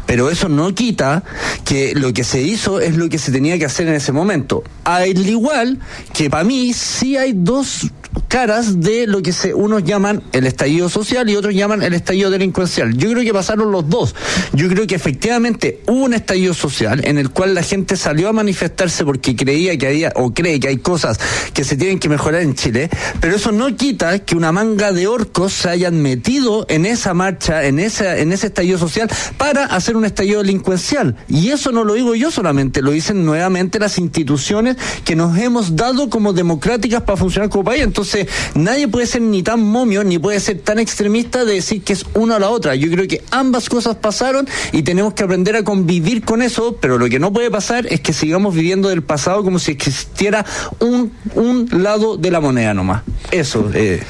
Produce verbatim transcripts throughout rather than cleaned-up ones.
pero eso no quita que lo que se hizo es lo que se tenía que hacer en ese momento. Al igual que para mí sí hay dos caras de lo que se unos llaman el estallido social y otros llaman el estallido delincuencial. Yo creo que pasaron los dos. Yo creo que efectivamente hubo un estallido social en el cual la gente salió a manifestarse porque creía que había o cree que hay cosas que se tienen que mejorar en Chile, pero eso no quita que una manga de orcos se hayan metido en esa marcha, en ese, en ese estallido social para hacer un estallido delincuencial. Y eso no lo digo yo solamente, lo dicen nuevamente las instituciones que nos hemos dado como democráticas para funcionar como país. Entonces, nadie puede ser ni tan momio, ni puede ser tan extremista de decir que es una o la otra. Yo creo que ambas cosas pasaron y tenemos que aprender a convivir con eso, pero lo que no puede pasar es que sigamos viviendo del pasado como si existiera un, un lado de la moneda nomás. Eso, eh.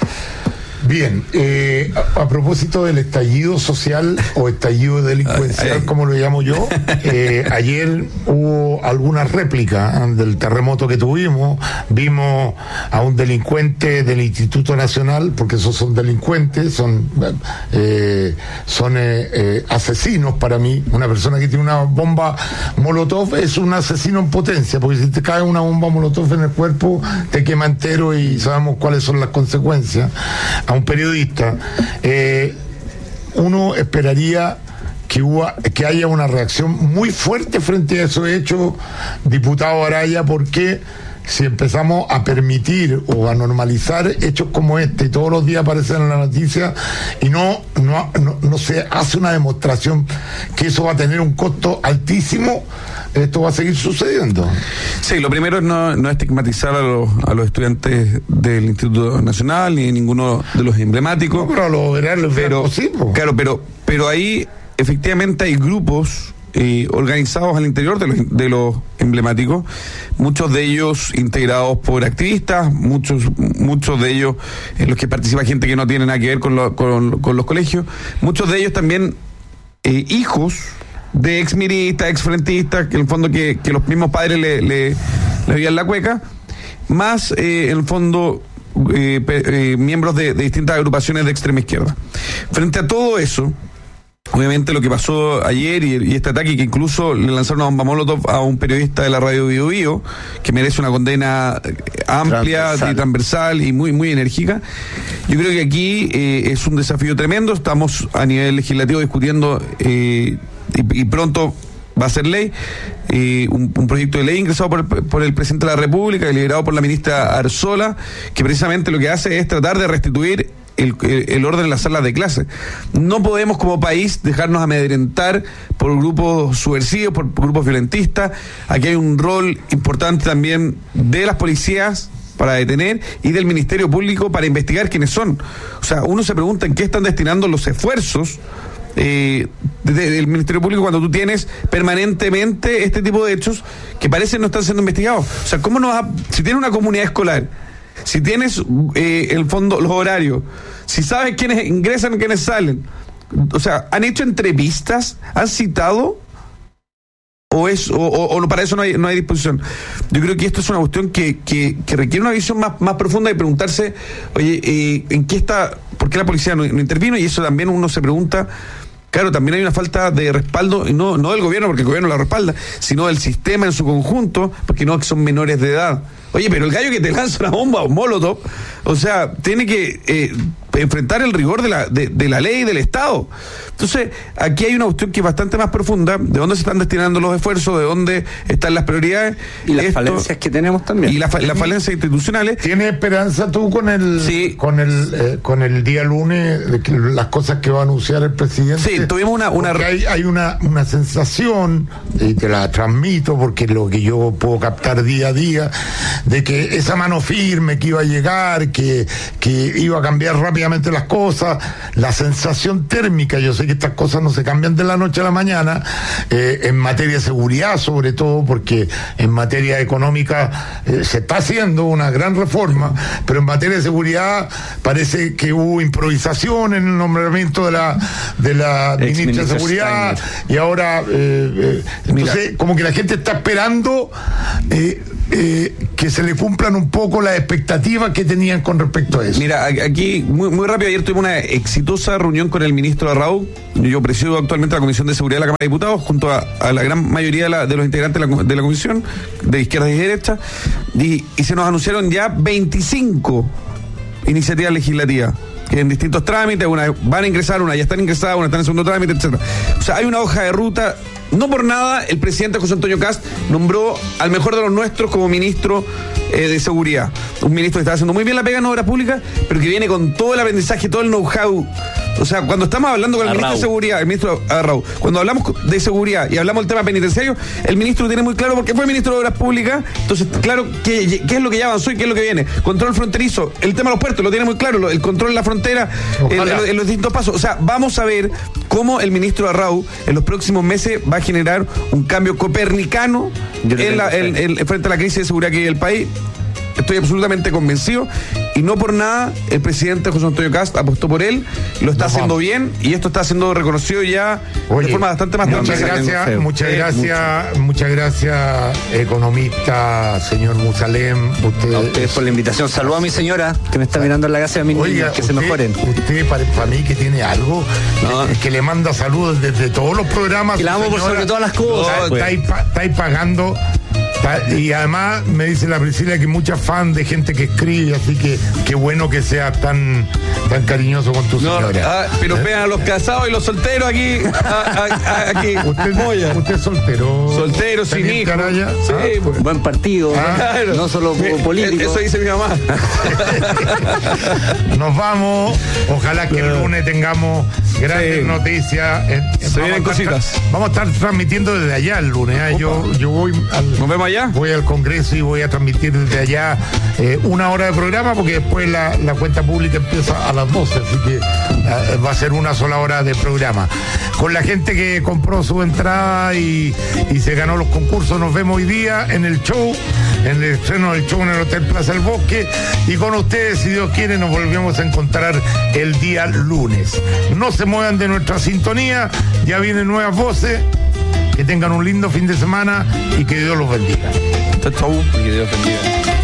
Bien, eh, a, a propósito del estallido social o estallido delincuencial, ay, ay. como lo llamo yo, eh, ayer hubo alguna réplica del terremoto que tuvimos, vimos a un delincuente del Instituto Nacional, porque esos son delincuentes, son eh, son eh, eh, asesinos para mí. Una persona que tiene una bomba molotov es un asesino en potencia, porque si te cae una bomba molotov en el cuerpo, te quema entero y sabemos cuáles son las consecuencias. A un periodista, eh, uno esperaría que, hubo, que haya una reacción muy fuerte frente a esos hechos, diputado Araya, porque si empezamos a permitir o a normalizar hechos como este y todos los días aparecen en la noticia y no, no, no, no se hace una demostración que eso va a tener un costo altísimo, esto va a seguir sucediendo. Sí, lo primero es no, no estigmatizar a los, a los estudiantes del Instituto Nacional ni de ninguno de los emblemáticos. No, pero a los verales, pero, sí, claro, pero, pero ahí efectivamente hay grupos eh, organizados al interior de los, de los emblemáticos, muchos de ellos integrados por activistas, muchos muchos de ellos en los que participa gente que no tiene nada que ver con, lo, con, con los colegios, muchos de ellos también eh, hijos de exmiristas, exfrentistas, que en el fondo que, que los mismos padres le, le, le veían la cueca, más eh, en el fondo eh, pe, eh, miembros de, de distintas agrupaciones de extrema izquierda. Frente a todo eso, obviamente lo que pasó ayer y, y este ataque que incluso le lanzaron una bomba molotov a un periodista de la radio Bio Bio, que merece una condena amplia, transversal, y, transversal y muy muy enérgica. Yo creo que aquí eh, es un desafío tremendo. Estamos a nivel legislativo discutiendo eh, y, y pronto va a ser ley, eh, un, un proyecto de ley ingresado por el, por el presidente de la República y liderado por la ministra Arzola, que precisamente lo que hace es tratar de restituir El, el orden en las salas de clase. No podemos como país dejarnos amedrentar por grupos subversivos, por, por grupos violentistas. Aquí hay un rol importante también de las policías para detener y del Ministerio Público para investigar quiénes son. O sea, uno se pregunta en qué están destinando los esfuerzos eh, de, de, del Ministerio Público cuando tú tienes permanentemente este tipo de hechos que parecen no están siendo investigados. O sea, ¿cómo no vas a, si tienes una comunidad escolar, si tienes eh, el fondo, los horarios, si sabes quiénes ingresan, quiénes salen, o sea, ¿han hecho entrevistas? ¿Han citado? ¿O es o, o, o para eso no hay, no hay disposición? Yo creo que esto es una cuestión que, que, que requiere una visión más, más profunda y preguntarse, oye, eh, ¿en qué está? ¿Por qué la policía no, no intervino? Y eso también uno se pregunta. Claro, también hay una falta de respaldo, y no, no del gobierno, porque el gobierno la respalda, sino del sistema en su conjunto, porque no son menores de edad. Oye, pero el gallo que te lanza una bomba o molotov, o sea, tiene que eh, enfrentar el rigor de la, de, de la ley y del Estado. Entonces, aquí hay una cuestión que es bastante más profunda, de dónde se están destinando los esfuerzos, de dónde están las prioridades. Y las Esto, falencias que tenemos también. Y las fa- la falencias institucionales. ¿Tienes esperanza tú con el sí. con el eh, con el día lunes, de que las cosas que va a anunciar el presidente? Sí, tuvimos una... una... Hay, hay una, una sensación, y te la transmito porque es lo que yo puedo captar día a día, de que esa mano firme que iba a llegar, que, que iba a cambiar rápidamente las cosas, la sensación térmica, yo sé que estas cosas no se cambian de la noche a la mañana, eh, en materia de seguridad sobre todo, porque en materia económica eh, se está haciendo una gran reforma, pero en materia de seguridad parece que hubo improvisación en el nombramiento de la de la ministra de Seguridad, y ahora eh, eh, entonces Mira. como que la gente está esperando eh, eh, que se le cumplan un poco las expectativas que tenían con respecto a eso. Mira, aquí, muy, muy rápido, ayer tuvimos una exitosa reunión con el ministro Arrau. Yo presido actualmente la Comisión de Seguridad de la Cámara de Diputados, junto a, a la gran mayoría de, la, de los integrantes de la, de la comisión, de izquierda y derecha, y, y se nos anunciaron ya veinticinco iniciativas legislativas que en distintos trámites, una van a ingresar, una ya están ingresadas, una están en segundo trámite, etcétera. O sea, hay una hoja de ruta. No por nada el presidente José Antonio Kast nombró al mejor de los nuestros como ministro eh, de Seguridad. Un ministro que está haciendo muy bien la pega en obras públicas, pero que viene con todo el aprendizaje, todo el know-how. O sea, cuando estamos hablando con el Arrau. ministro de Seguridad, el ministro Arrau, cuando hablamos de seguridad y hablamos del tema penitenciario, el ministro lo tiene muy claro porque fue ministro de Obras Públicas. Entonces, claro, qué, qué es lo que ya avanzó y qué es lo que viene. Control fronterizo, el tema de los puertos, lo tiene muy claro, el control en la frontera, en, en, en los distintos pasos. O sea, vamos a ver cómo el ministro Arrau en los próximos meses va a generar un cambio copernicano en la, en, en, frente a la crisis de seguridad que vive el país. Estoy absolutamente convencido y no por nada el presidente José Antonio Kast apostó por él, lo está no, haciendo vamos. bien y esto está siendo reconocido ya Oye, de forma bastante más muchas gracias, muchas gracias, mucho. muchas gracias, economista, señor Musalem. Usted, a ustedes por la invitación. Saludo a mi señora que me está mirando en la casa de mis niños, que usted, se mejoren. Usted para, para mí que tiene algo, no. que, que le manda saludos desde todos los programas. Que la amo por sobre todas las cosas. No, pues. Estáis está pagando. Y además me dice la Priscila que muchas fan de gente que escribe, así que qué bueno que sea tan tan cariñoso con tu no, señora. Ah, pero ¿eh? Vean a los casados y los solteros aquí. A, a, aquí. ¿Usted, usted es soltero. Soltero, sin hijo. Sí, ah, pues. Buen partido. Ah, claro. No solo político. Eso dice mi mamá. Nos vamos. Ojalá que el lunes tengamos grandes sí. noticias. Se vienen cositas. Tra- vamos a estar transmitiendo desde allá el lunes. ¿eh? Yo, yo voy al. Nos vemos allá. Voy al Congreso y voy a transmitir desde allá eh, una hora de programa porque después la, la cuenta pública empieza a las doce, así que eh, va a ser una sola hora de programa. Con la gente que compró su entrada y, y se ganó los concursos, nos vemos hoy día en el show, en el estreno del show en el Hotel Plaza del Bosque, y con ustedes, si Dios quiere, nos volvemos a encontrar el día lunes. No se muevan de nuestra sintonía, ya vienen nuevas voces. Que tengan un lindo fin de semana y que Dios los bendiga. Chau, chau. Que Dios bendiga.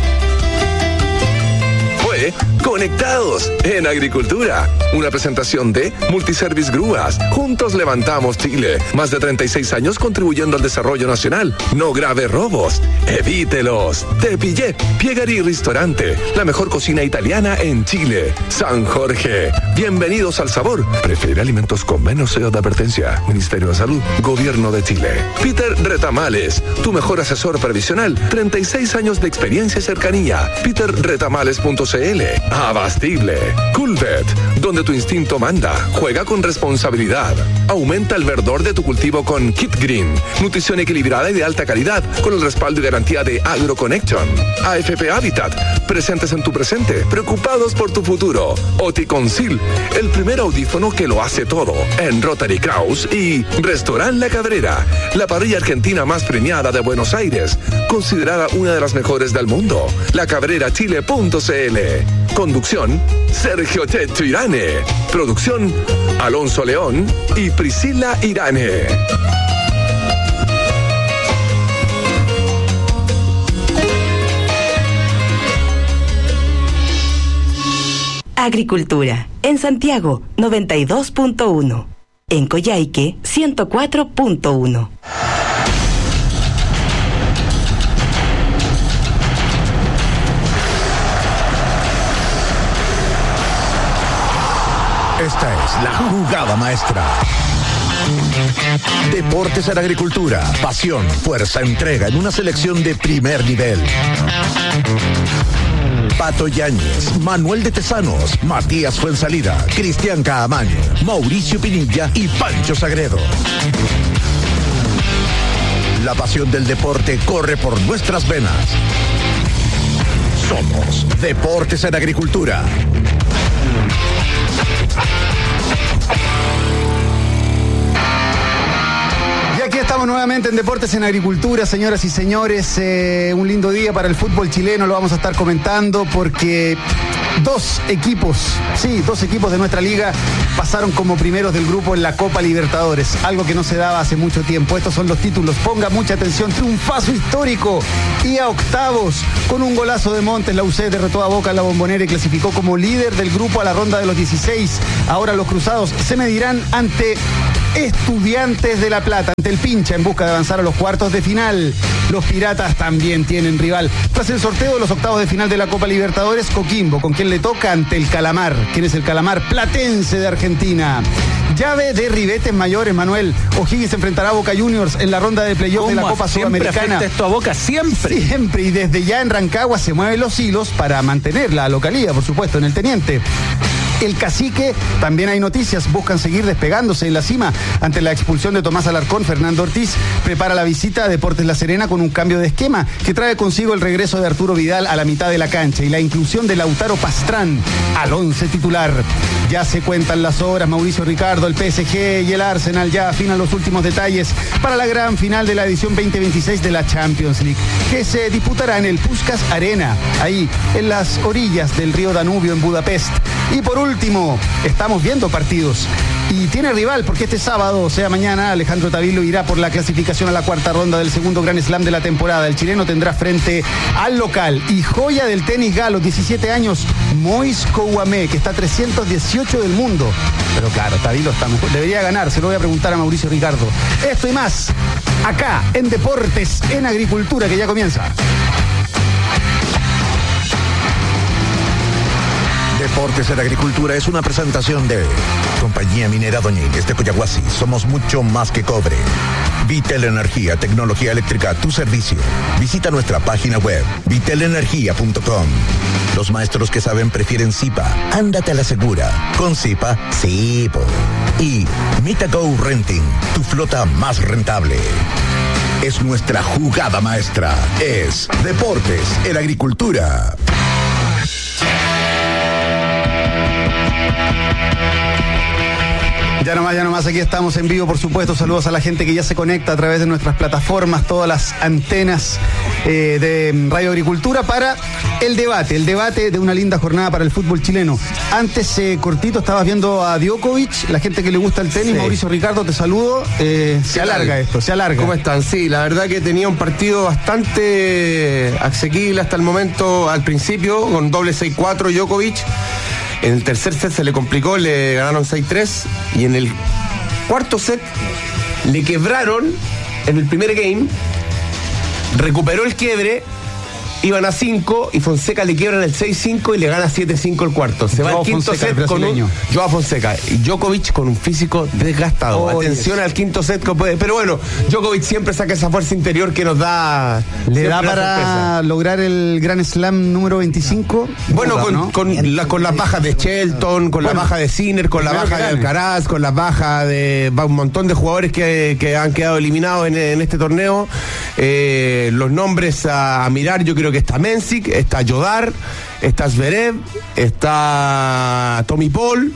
Fue Conectados en Agricultura, una presentación de Multiservice Grúas. Juntos levantamos Chile. Más de treinta y seis años contribuyendo al desarrollo nacional. No grave robos, evítelos. Te pillé, Piegari Restaurante, la mejor cocina italiana en Chile. San Jorge, bienvenidos al sabor. Prefiere alimentos con menos sello de advertencia. Ministerio de Salud, Gobierno de Chile. Peter Retamales, tu mejor asesor previsional. treinta y seis años de experiencia y cercanía. peter retamales punto c l. Abastible. Coolvet, donde tu instinto manda. Juega con responsabilidad. Aumenta el verdor de tu cultivo con Kit Green. Nutrición equilibrada y de alta calidad, con el respaldo y garantía de AgroConnection. A F P Habitat, presentes en tu presente, preocupados por tu futuro. Oticonsil, el primer audífono que lo hace todo. En Rotary Kraus y Restaurant La Cabrera, la parrilla argentina más premiada de Buenos Aires, considerada una de las mejores del mundo. la cabrera chile punto c l. Conducción, Sergio Teto Irane. Producción, Alonso León y Priscila Irane. Agricultura. En Santiago, noventa y dos punto uno. En Coyhaique, ciento cuatro punto uno. Esta es la jugada maestra. Deportes en Agricultura. Pasión, fuerza, entrega en una selección de primer nivel. Pato Yáñez, Manuel de Tesanos, Matías Fuensalida, Cristian Caamaño, Mauricio Pinilla y Pancho Sagredo. La pasión del deporte corre por nuestras venas. Somos Deportes en Agricultura. Y aquí está Estamos nuevamente en Deportes en Agricultura, señoras y señores. Eh, un lindo día para el fútbol chileno, lo vamos a estar comentando porque dos equipos, sí, dos equipos de nuestra liga pasaron como primeros del grupo en la Copa Libertadores, algo que no se daba hace mucho tiempo. Estos son los títulos, ponga mucha atención, triunfazo histórico y a octavos con un golazo de Montes. La U C derrotó a Boca en la Bombonera y clasificó como líder del grupo a la ronda de los dieciséis. Ahora los cruzados se medirán ante Estudiantes de La Plata, ante el Pincha, en busca de avanzar a los cuartos de final. Los Piratas también tienen rival. Tras el sorteo de los octavos de final de la Copa Libertadores, Coquimbo, con quien le toca ante el Calamar. ¿Quién es el Calamar? Platense de Argentina. Llave de ribetes mayores, Manuel. O'Higgins enfrentará a Boca Juniors en la ronda de playoff de la Copa Sudamericana. Esto a Boca siempre. Siempre, y desde ya en Rancagua se mueven los hilos para mantener la localía, por supuesto, en el Teniente. El Cacique, también hay noticias, buscan seguir despegándose en la cima. Ante la expulsión de Tomás Alarcón, Fernando Ortiz prepara la visita a Deportes La Serena con un cambio de esquema que trae consigo el regreso de Arturo Vidal a la mitad de la cancha y la inclusión de Lautaro Pastrán al once titular. Ya se cuentan las horas, Mauricio Ricardo, el P S G y el Arsenal ya afinan los últimos detalles para la gran final de la edición veinte veintiséis de la Champions League, que se disputará en el Puskás Arena, ahí en las orillas del río Danubio en Budapest. Y por último, estamos viendo partidos y tiene rival porque este sábado, o sea mañana, Alejandro Tavilo irá por la clasificación a la cuarta ronda del segundo Grand Slam de la temporada. El chileno tendrá frente al local y joya del tenis galo, diecisiete años, Mois Kouamé, que está a trescientos dieciocho del mundo. Pero claro, Tavilo está mejor, debería ganar, se lo voy a preguntar a Mauricio Ricardo. Esto y más, acá en Deportes en Agricultura, que ya comienza. Deportes en Agricultura es una presentación de Compañía Minera Doña Inés de Coyahuasi. Somos mucho más que cobre. Vitel Energía, tecnología eléctrica a tu servicio. Visita nuestra página web, vitel energía punto com. Los maestros que saben prefieren Zipa. Ándate a la segura. Con Zipa, sí, po. Y Mitago Renting, tu flota más rentable. Es nuestra jugada maestra. Es Deportes en Agricultura. Ya nomás, ya nomás, aquí estamos en vivo, por supuesto. Saludos a la gente que ya se conecta a través de nuestras plataformas, todas las antenas eh, de Radio Agricultura para el debate, el debate de una linda jornada para el fútbol chileno. Antes, eh, cortito, estabas viendo a Djokovic, la gente que le gusta el tenis. Sí. Mauricio Ricardo, te saludo. Eh, se alarga esto, se alarga. ¿Cómo están? Sí, la verdad que tenía un partido bastante asequible hasta el momento, al principio, con doble seis cuatro Djokovic. En el tercer set se le complicó, le ganaron seis tres. Y en el cuarto set le quebraron en el primer game. Recuperó el quiebre. Iban a cinco y Fonseca le quiebran el seis cinco y le gana siete cinco el cuarto. Se va al quinto Fonseca, set con un Joao Fonseca y Djokovic con un físico desgastado. Oh, Atención yes. al quinto set que puede. Pero bueno, Djokovic siempre saca esa fuerza interior que nos da. ¿Le da para sorpresa. Lograr el Grand Slam número veinticinco? Bueno, con, ¿no? con, la, con las bajas de Shelton, con bueno, la baja de Sinner, con la baja de Alcaraz, con la baja de un montón de jugadores que, que han quedado eliminados en, en este torneo. Eh, los nombres a, a mirar, yo creo que está Mensik, está Jodar, está Zverev, está Tommy Paul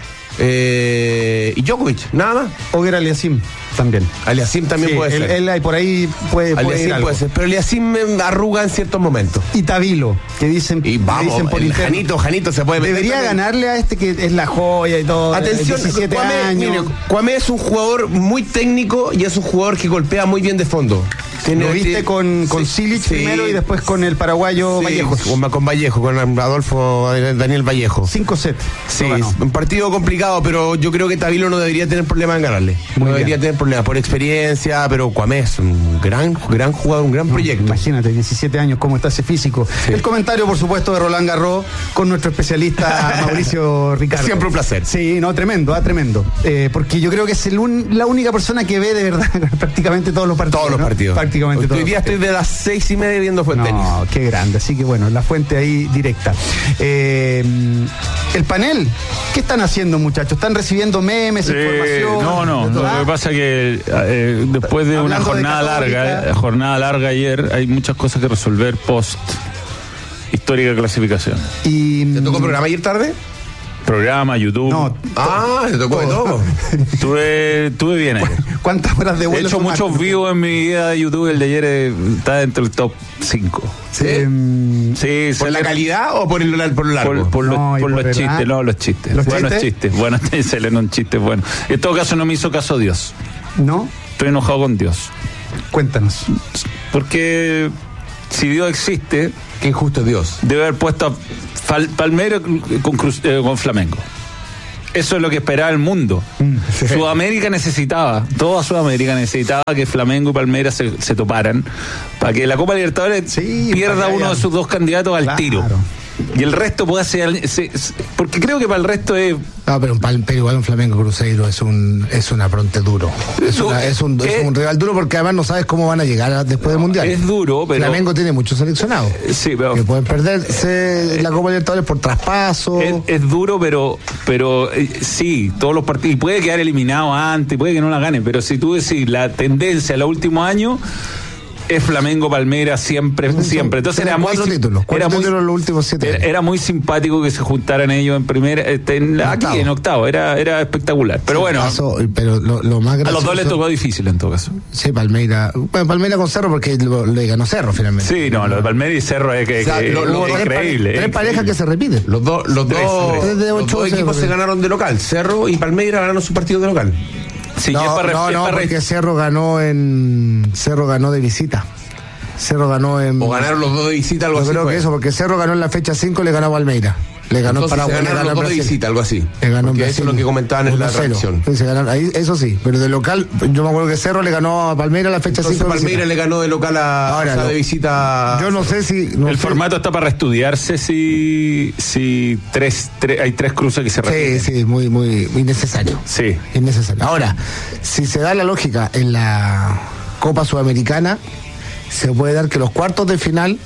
eh, y Djokovic, nada más. Oger Aliassime también. Aliassime también sí, puede él, ser. Él ahí por ahí puede, puede ir algo. Puede ser, pero Aliassime me arruga en ciertos momentos. Y Tavilo, que dicen, y vamos, dicen por interno. Janito, Janito se puede meter. Debería también ganarle a este que es la joya y todo. Atención, diecisiete Kwame, años. Mire, Kwame es un jugador muy técnico y es un jugador que golpea muy bien de fondo. Lo viste con, con sí, Silic sí, primero y después con el paraguayo sí, Vallejo. Con, con Vallejo, con Adolfo Daniel Vallejo. Cinco sets. Sí, un partido complicado, pero yo creo que Tavilo no debería tener problema en ganarle. Muy no bien. debería tener problema por experiencia, pero Kwame es un gran, gran jugador, un gran no, proyecto. Imagínate, diecisiete años, cómo está ese físico. Sí. El comentario, por supuesto, de Roland Garros con nuestro especialista Mauricio Ricardo. Siempre un placer. Sí, no, tremendo, ah, tremendo. Eh, porque yo creo que es el un, la única persona que ve de verdad prácticamente todos los partidos. Todos los ¿no? partidos. Prácticamente Hoy día estoy de las seis y media viendo no, tenis. Qué grande, así que bueno, la fuente ahí directa. Eh, el panel, ¿qué están haciendo, muchachos? ¿Están recibiendo memes, eh, información? No, no, lo que pasa es que eh, después de una jornada de larga, eh, jornada larga ayer, hay muchas cosas que resolver post histórica clasificación. Y, ¿te tocó programa ayer tarde? Programa, YouTube. No, Ah, te tocó de todo. Tuve, tuve bien ayer. ¿cuántas horas de He vuelo? hecho sumaste? muchos vivos en mi vida de YouTube. El de ayer eh, está dentro del top cinco. ¿Sí? Em, Sí, ¿Por la sale- calidad o por el, por lo largo? Por, por los, No, y por por los el- chistes, ah, no, los chistes. ¿los buenos chistes? chistes, buenos se le un chiste bueno. En todo caso no me hizo caso Dios. ¿No? Estoy enojado con Dios. Cuéntanos. Porque si Dios existe, Qué injusto es Dios. debe haber puesto a Fal- Palmeiras con, Cruz- eh, con Flamengo. Eso es lo que esperaba el mundo. sí. Sudamérica necesitaba, toda Sudamérica necesitaba que Flamengo y Palmeiras se, se toparan para que la Copa Libertadores Sí, pierda para que uno haya- de sus dos candidatos al Claro. tiro. Y el resto puede ser. se- se- porque creo que para el resto es. No, pero, un pal- pero igual un Flamengo Cruzeiro es un es una pronte duro. Es, Du- una- es un, es eh, un rival duro porque además no sabes cómo van a llegar a- después del Mundial. Es duro, pero. Flamengo tiene muchos seleccionados. Sí, pero. Que pueden perderse la Copa Libertadores por traspaso. Es, es duro, pero pero eh, sí, todos los partidos. Y puede quedar eliminado antes, puede que no la gane, pero si tú decís la tendencia a los últimos años. Es Flamengo, Palmeiras, siempre, Son- siempre. Entonces tienen era muy, cuatro sim- títulos, cuatro era muy- títulos en los últimos siete era, años. era muy simpático que se juntaran ellos en primera, este, en la- aquí octavo. en octavo, era, era espectacular. Pero bueno, Pasó, pero lo, lo más a gracioso. los dos les tocó difícil en todo caso. Sí, Palmeira. Bueno, Palmeira con Cerro porque lo- le ganó Cerro finalmente. Sí, no, lo de Palmeiras y Cerro es, que, O sea, que- lo- lo- es Tres pare- increíble. Tres es parejas increíble. que se repiten. Los, dos los, Tres, dos, tres de los ocho, dos se- equipos se ganaron de local. Cerro y Palmeiras ganaron su partido de local. Sí, y no, es para re- no, es no, para re- porque Cerro ganó en. Cerro ganó de visita. Cerro ganó en. O ganaron los dos de visita, algo Yo así. creo fue. que eso, porque Cerro ganó en la fecha cinco y le ganó a Palmeira. Le ganó Entonces Paraguay, se le ganaron ganó los dos de Brasil. visita, algo así. Le ganó Porque en eso es Brasil. lo que comentaban en la uno cero. transmisión. Sí, se ganaron, ahí, eso sí, pero de local, yo me acuerdo que Cerro le ganó a Palmeira en la fecha Entonces cinco. Palmeiras le ganó de local a, Ahora, o sea, lo- de visita. Yo no sé si. No el sé- formato está para estudiarse si, si tres, tres, hay tres cruces que se Sí, repiten. sí, muy, muy innecesario. Sí. Innecesario. Ahora, si se da la lógica en la Copa Sudamericana, se puede dar que los cuartos de final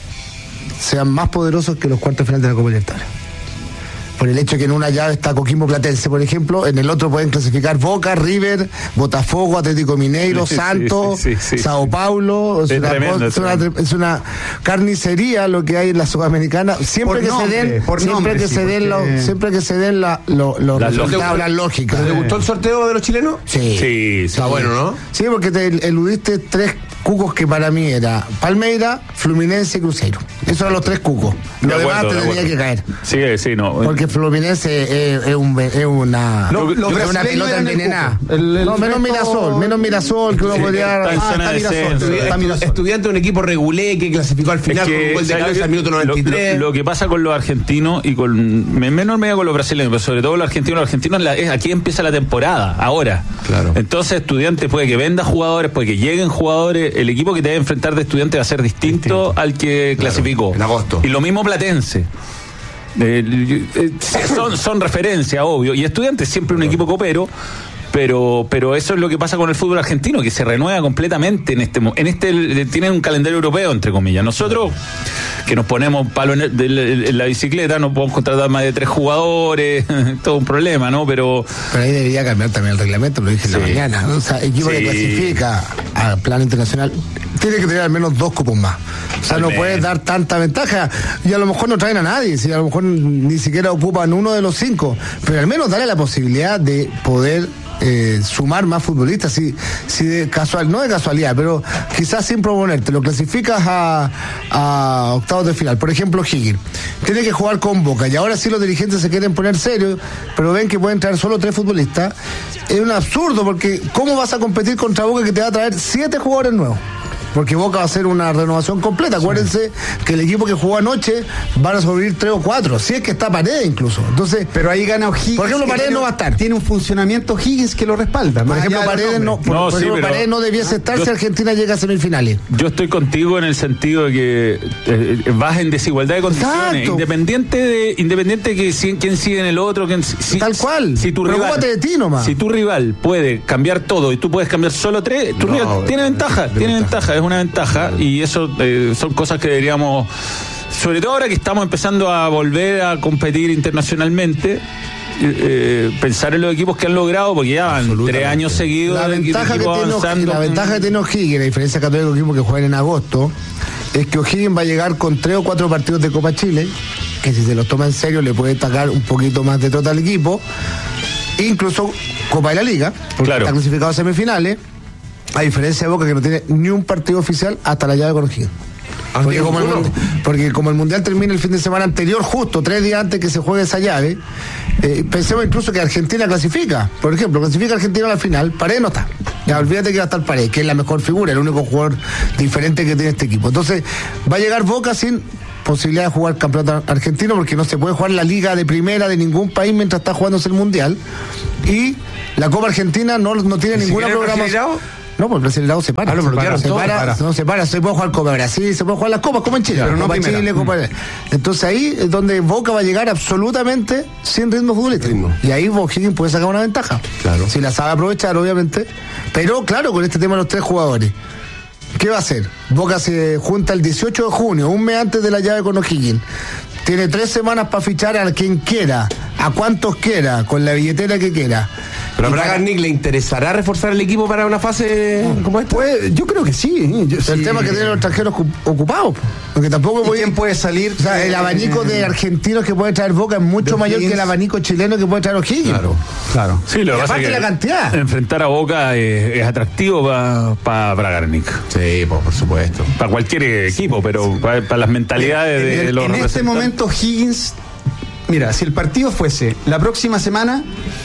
sean más poderosos que los cuartos de final de la Copa Libertadores. Por el hecho que en una llave está Coquimbo Platense, por ejemplo, en el otro pueden clasificar Boca, River, Botafogo, Atlético Mineiro, Sí, sí, Santos, sí, sí, sí. Sao Paulo. Es, Es una, tremendo, cosa- es es una- tremendo. es una carnicería lo que hay en la Sudamericana. Siempre Por que nombre, se den, por siempre nombre, que sí, se den, porque- los- siempre que se den la, lo- los Las resultados, lógicas. las lógicas. ¿Te gustó el sorteo de los chilenos? Sí. Sí, sí. Está bueno, ¿no? Sí, porque te eludiste tres cucos que para mí era Palmeira, Fluminense y Cruzeiro. Esos eran los tres cucos. De Lo demás acuerdo, te de tenía acuerdo. que caer. Sí, sí, no. Porque Fluminense es, es un- es una, Lo- los es una brasileños pelota eran el envenenada. cuco. El- el No, menos resto- Mirasol, menos Mirasol, que uno Sí, podría. está en Ah, zona está de Mirasol, descenso. está Estu- Mirasol. Estudiante de un equipo regulé que clasificó al final Es con un gol de ¿sabes cabeza lo al que- minuto lo- noventa y tres. Lo, lo que pasa con los argentinos y con en menor medida con los brasileños, pero sobre todo los argentinos, los argentinos la- es aquí empieza la temporada, ahora. Claro. Entonces, Estudiantes puede que venda jugadores, puede que lleguen jugadores, el equipo que te debe enfrentar de Estudiantes va a ser distinto, al que clasificó. en agosto. Y lo mismo Platense. Eh, eh, son, son referencia, obvio. Y Estudiantes siempre un equipo copero. Pero, pero eso es lo que pasa con el fútbol argentino, que se renueva completamente en este mo- en este eh, tienen un calendario europeo, entre comillas. Nosotros, que nos ponemos palo en, el- del- en la bicicleta, no podemos contratar más de tres jugadores, todo un problema, ¿no? Pero Pero ahí debería cambiar también el reglamento, lo dije en la Sí. mañana. ¿no? O sea, equipo que Sí. clasifica al plano internacional tiene que tener al menos dos cupos más. O sea, Al no menos. puedes dar tanta ventaja y a lo mejor no traen a nadie, si a lo mejor ni siquiera ocupan uno de los cinco, pero al menos darle la posibilidad de poder eh, sumar más futbolistas, si, si de casual, no de casualidad, pero quizás sin proponerte, lo clasificas a, a octavos de final. Por ejemplo, Higgins tiene que jugar con Boca y ahora sí los dirigentes se quieren poner serios, pero ven que pueden traer solo tres futbolistas. Es un absurdo, porque ¿cómo vas a competir contra Boca que te va a traer siete jugadores nuevos? Porque Boca va a hacer una renovación completa. Acuérdense que el equipo que jugó anoche van a sobrevivir tres o cuatro, si es que está Paredes incluso. Entonces, Pero ahí gana O'Higgins. Por ejemplo, que Paredes tiene- no va a estar. Tiene un funcionamiento Higgins que lo respalda. por más ejemplo, allá de los Paredes no, nombres. por, No, por sí, ejemplo, pero- Paredes no debiese estar yo- si Argentina llega a semifinales. yo estoy contigo en el sentido de que eh, vas en desigualdad de condiciones, Exacto. independiente de independiente que si, quién sigue en el otro, quién, si, Tal cual. Si tu rival, Preocúpate de ti nomás. Si tu rival puede cambiar todo y tú puedes cambiar solo tres, tu No, rival tiene de- ventaja, de tiene ventaja. ventaja, es una ventaja y eso eh, son cosas que deberíamos, sobre todo ahora que estamos empezando a volver a competir internacionalmente. eh, pensar en los equipos que han logrado, porque ya van tres años seguidos La el ventaja, que equipo tiene, avanzando. la ventaja que tiene O'Higgins, a diferencia de Católico equipo que juegan en agosto, es que O'Higgins va a llegar con tres o cuatro partidos de Copa Chile que si se los toma en serio le puede sacar un poquito más de trota al equipo, incluso Copa de la Liga, porque claro. está clasificado a semifinales, a diferencia de Boca, que no tiene ni un partido oficial hasta la llave con O'Higgins. Porque como, el, porque como el Mundial termina el fin de semana anterior, justo tres días antes que se juegue esa llave, eh, pensemos incluso que Argentina clasifica. Por ejemplo, clasifica Argentina a la final, Paredes no está. Ya olvídate que va a estar Paredes, que es la mejor figura, el único jugador diferente que tiene este equipo. Entonces, va a llegar Boca sin posibilidad de jugar campeonato argentino, porque no se puede jugar la liga de primera de ningún país mientras está jugándose el Mundial. Y la Copa Argentina no, no tiene ninguna programación. No, porque el Brasileirao se para. Ah, no, se para, se para, para. No se para, se puede jugar Copa Brasil, se puede jugar las copas como en Chile, pero no Copa Chile, Copa. Entonces ahí es donde Boca va a llegar absolutamente sin ritmo futbolístico. Ritmo. Y ahí O'Higgins puede sacar una ventaja. Claro. Si la sabe aprovechar, obviamente. Pero claro, con este tema de los tres jugadores. ¿Qué va a hacer? Boca se junta el dieciocho de junio, un mes antes de la llave con O'Higgins. Tiene tres semanas para fichar a quien quiera, a cuantos quiera, con la billetera que quiera. ¿Pero a Bragarnik le interesará reforzar el equipo para una fase como esta? Pues, yo creo que sí. Yo, el sí. tema es que tienen los extranjeros ocupados. Porque tampoco voy... ¿Quién puede salir? O sea, el abanico de argentinos que puede traer Boca es mucho mayor que el abanico chileno que puede traer O'Higgins. Claro, claro. Sí, lo que pasa es que la cantidad. Enfrentar a Boca es, es atractivo para pa Bragarnik. Sí, pues, por supuesto. Para cualquier equipo, pero para pa las mentalidades de, de los En este momento O'Higgins, mira, si el partido fuese la próxima semana,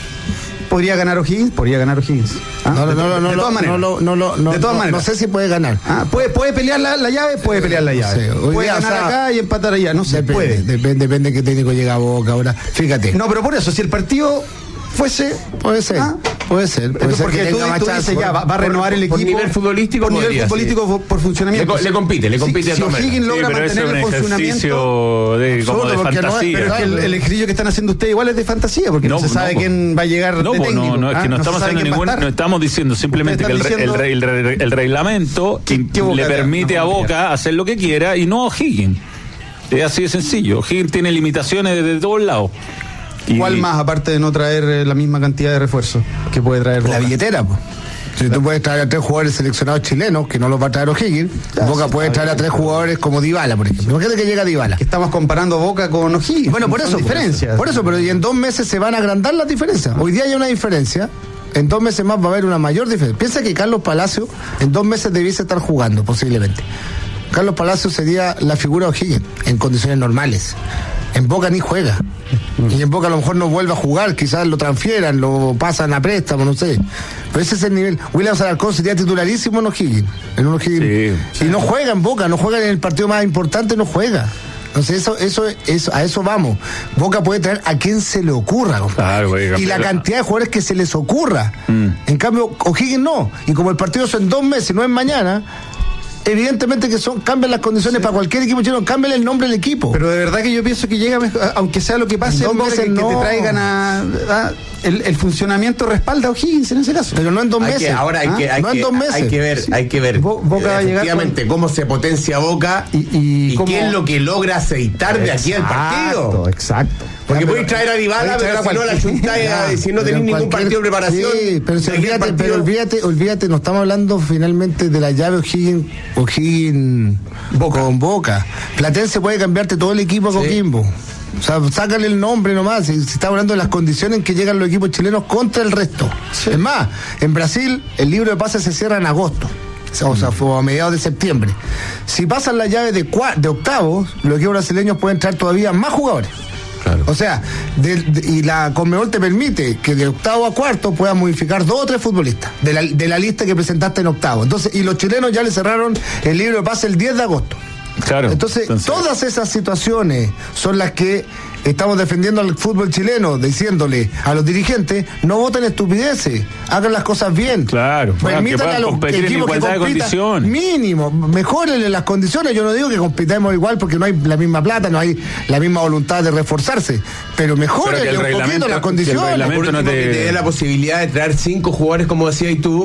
¿podría ganar O'Higgins? Podría ganar O'Higgins. ¿Ah? No, no, no, no, de todas maneras. No, no, no, no, de todas no, maneras. No sé si puede ganar. Ah, ¿puede, puede pelear la, la llave? Puede pelear la llave. No sé. Puede día, ganar o sea, acá y empatar allá. No se depende, puede. Depende, depende de qué técnico llega a Boca ahora. Fíjate. No, pero por eso, si el partido fuese... Puede ser. ¿Ah? Puede ser. Puede ser porque que tú, tú dices ya, va, va a renovar por, el equipo. Por nivel futbolístico. Por nivel futbolístico, por, por funcionamiento. Le, le compite, le compite. Si, si O'Higgins logra sí, mantener el funcionamiento de, como de fantasía. No es, pero es que el, el ejercicio que están haciendo ustedes igual es de fantasía, porque no, no se sabe no, quién va a llegar no, de técnico. No, no, es que no, no estamos haciendo ningún, no estamos diciendo simplemente que el, diciendo, el, el, el, el reglamento ¿qué, qué le permite a Boca hacer lo que quiera y no a O'Higgins. Es así de sencillo. O'Higgins tiene limitaciones desde todos lados. ¿Cuál más, aparte de no traer la misma cantidad de refuerzos que puede traer Boca? La billetera, pues. Si tú puedes traer a tres jugadores seleccionados chilenos, que no los va a traer O'Higgins, ya, Boca sí, puede traer a tres jugadores como Dybala, por ejemplo. Imagínate que llega Dybala. Que estamos comparando Boca con O'Higgins. Bueno, por eso. Diferencias. Por eso, pero y en dos meses se van a agrandar las diferencias. Hoy día hay una diferencia. En dos meses más va a haber una mayor diferencia. Piensa que Carlos Palacio en dos meses debiese estar jugando, posiblemente. Carlos Palacio sería la figura de O'Higgins en condiciones normales. En Boca ni juega. Y en Boca a lo mejor no vuelve a jugar, quizás lo transfieran, lo pasan a préstamo, no sé. Pero ese es el nivel. William Alarcón sería titularísimo en O'Higgins. En un O'Higgins. Sí, y no juega en Boca, no juega en el partido más importante, no juega. Entonces eso, eso, eso, a eso vamos. Boca puede traer a quien se le ocurra, claro, y la cantidad de jugadores que se les ocurra. Mm. En cambio, O'Higgins no. Y como el partido son dos meses, no es mañana, evidentemente que son cambian las condiciones sí. para cualquier equipo chileno, cambian el nombre del equipo. Pero de verdad que yo pienso que llega mejor, aunque sea lo que pase, en meses, que, no. que te traigan a, a el, el funcionamiento respalda a O'Higgins en ese caso. Pero no en dos hay meses. Que, ahora hay ¿Ah? que, hay no que, en dos meses. Hay que ver, sí. hay que ver Bo- Boca va a llegar efectivamente con... cómo se potencia Boca y, y, y qué es lo que logra aceitar de aquí al partido. Exacto. Porque podéis traer a Dybala, pero si no la juntáis, si no tenéis ningún partido de preparación. Sí, pero, si olvídate, pero olvídate, olvídate, no estamos hablando finalmente de la llave O'Higgins, O'Higgins Boca. Con Boca. Platense puede cambiarte todo el equipo a sí. Coquimbo. O sea, sácale el nombre nomás. Se está hablando de las condiciones en que llegan los equipos chilenos contra el resto. Sí. Es más, en Brasil el libro de pases se cierra en agosto. O sea, fue a mediados de septiembre. Si pasan la llave de, cua- de octavos, los equipos brasileños pueden traer todavía más jugadores. Claro. O sea, de, de, y la Conmebol te permite que de octavo a cuarto puedas modificar dos o tres futbolistas de la, de la lista que presentaste en octavo. Entonces, y los chilenos ya le cerraron el libro de pase el diez de agosto. Claro. Entonces, entonces, todas esas situaciones son las que estamos defendiendo al fútbol chileno, diciéndole a los dirigentes, no voten estupideces, hagan las cosas bien. Claro. Permitan a los equipos que compitan mínimo, mejórenle las condiciones. Yo no digo que compitamos igual porque no hay la misma plata, no hay la misma voluntad de reforzarse, pero mejórenle un poquito las condiciones. Que el reglamento no te... que te dé la posibilidad de traer cinco jugadores, como decías tú,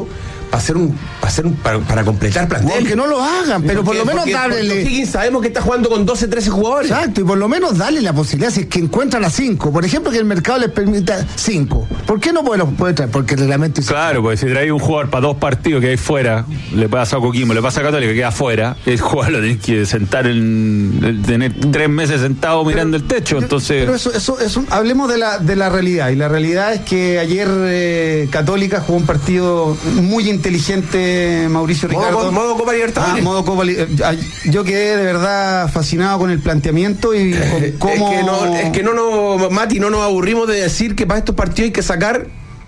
para hacer un, para hacer un, para, para completar plantel. Porque no lo hagan, pero por lo menos dáblenle. Higgins sabemos que está jugando con doce, trece jugadores. Exacto, y por lo menos darle la posibilidad, si es que encuentran a cinco, por ejemplo, que el mercado les permita cinco. ¿Por qué no puede, puede traer? Porque el reglamento dice. Claro, porque si trae un jugador para dos partidos que hay fuera, le pasa a Coquimbo, le pasa a Católica, que queda fuera, el jugador lo tiene que sentar en, tener tres meses sentado pero, mirando el techo, yo, entonces. Pero eso, eso, eso, hablemos de la, de la realidad, y la realidad es que ayer eh, Católica jugó un partido muy inteligente, Mauricio modo, Ricardo. Modo Copa Libertadores. Ah, modo Copa Libertadores. Yo quedé de verdad fascinado con el planteamiento y con cómo. Es que no, es que no nos, Mati, no nos aburrimos de decir que para estos partidos hay que sacar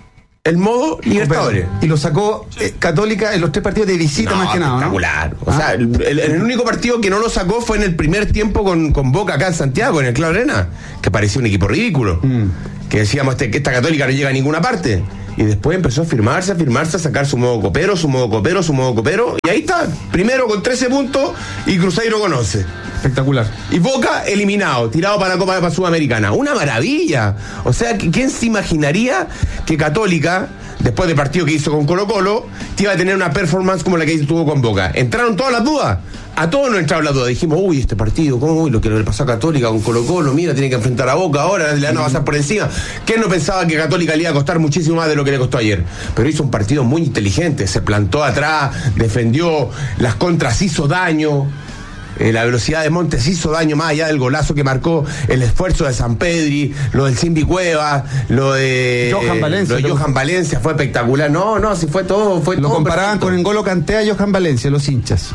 el modo Libertadores. Y lo sacó eh, Católica en los tres partidos de visita, no, más que nada. Espectacular. ¿no? O ah. sea, el, el, el único partido que no lo sacó fue en el primer tiempo con, con Boca acá en Santiago, en el Club Arena, que parecía un equipo ridículo. Mm. Que decíamos este, que esta Católica no llega a ninguna parte. Y después empezó a firmarse, a firmarse, a sacar su modo copero, su modo copero, su modo copero. Y ahí está, primero con trece puntos y Cruzeiro con once. Espectacular. Y Boca eliminado, tirado para la Copa Sudamericana. Una maravilla. O sea, ¿quién se imaginaría que Católica, después del partido que hizo con Colo Colo, te iba a tener una performance como la que tuvo con Boca? ¿Entraron todas las dudas? A todos nos entraron las dudas. Dijimos, uy, este partido, ¿cómo? Uy, lo que le pasó a Católica con Colo Colo, mira, tiene que enfrentar a Boca ahora, le van a pasar por encima. ¿Quién no pensaba que Católica le iba a costar muchísimo más de lo que le costó ayer? Pero hizo un partido muy inteligente, se plantó atrás, defendió, las contras hizo daño. Eh, la velocidad de Montes hizo daño más allá del golazo que marcó, el esfuerzo de Sampedri, lo del Simbi Cueva, lo de Johan Valencia, lo de Johan Valencia fue espectacular. No, no, si fue todo, fue lo todo comparaban perfecto. Con N'Golo Kanté a Johan Valencia, los hinchas.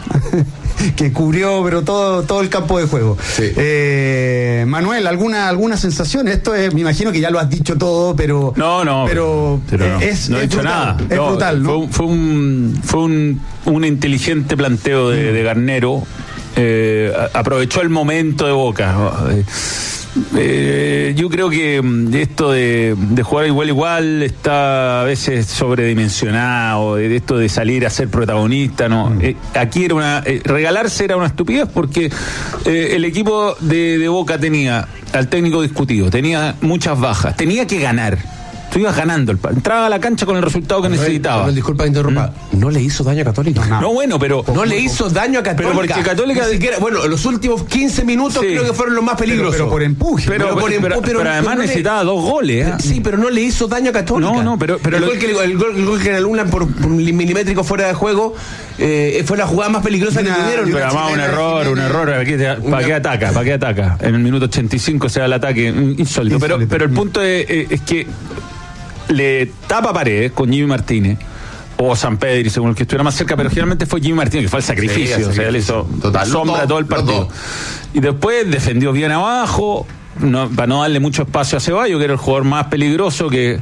Que cubrió pero todo todo el campo de juego. Sí. Eh, Manuel, alguna alguna sensación. Esto es, me imagino que ya lo has dicho todo, pero no, no, pero, pero no, es, no he es dicho brutal, nada. Es no, brutal, ¿no? Fue un fue un, fue un, un inteligente planteo de, de Garnero. Eh, aprovechó el momento de Boca. Eh, eh, yo creo que esto de, de jugar igual igual está a veces sobredimensionado, de esto de salir a ser protagonista, no. Mm. Eh, aquí era una eh, regalarse era una estupidez porque eh, el equipo de, de Boca tenía al técnico discutido, tenía muchas bajas, tenía que ganar. Tú ibas ganando, el entraba a la cancha con el resultado que necesitaba. Pero, disculpa que interrumpa, ¿Mm? no le hizo daño a Católica. No, no bueno, pero no por, le hizo daño a Católica. Pero porque Católica ni siquiera, bueno, los últimos quince minutos sí. creo que fueron los más peligrosos. Pero, pero por empuje. Pero, pero, por empu pero, pero, pero además pero necesitaba le, dos goles. ¿eh? Sí, pero no le hizo daño a Católica. No, no, pero, pero el, lo, gol que, el, gol, el gol que anulan por, por un milimétrico fuera de juego eh, fue la jugada más peligrosa una, que tuvieron. Pero además un error, un error. ¿Para qué ataca? ¿Para qué ataca? En el minuto ochenta y cinco se da el ataque insólito. Pero, pero el punto es, es que le tapa Paredes con Jimmy Martínez o Sampedri, según el que estuviera más cerca, pero generalmente fue Jimmy Martínez, que fue el sacrificio, sí, o sea, le hizo total, sombra todo, todo el partido. Y después defendió bien abajo, no, para no darle mucho espacio a Ceballos, que era el jugador más peligroso, que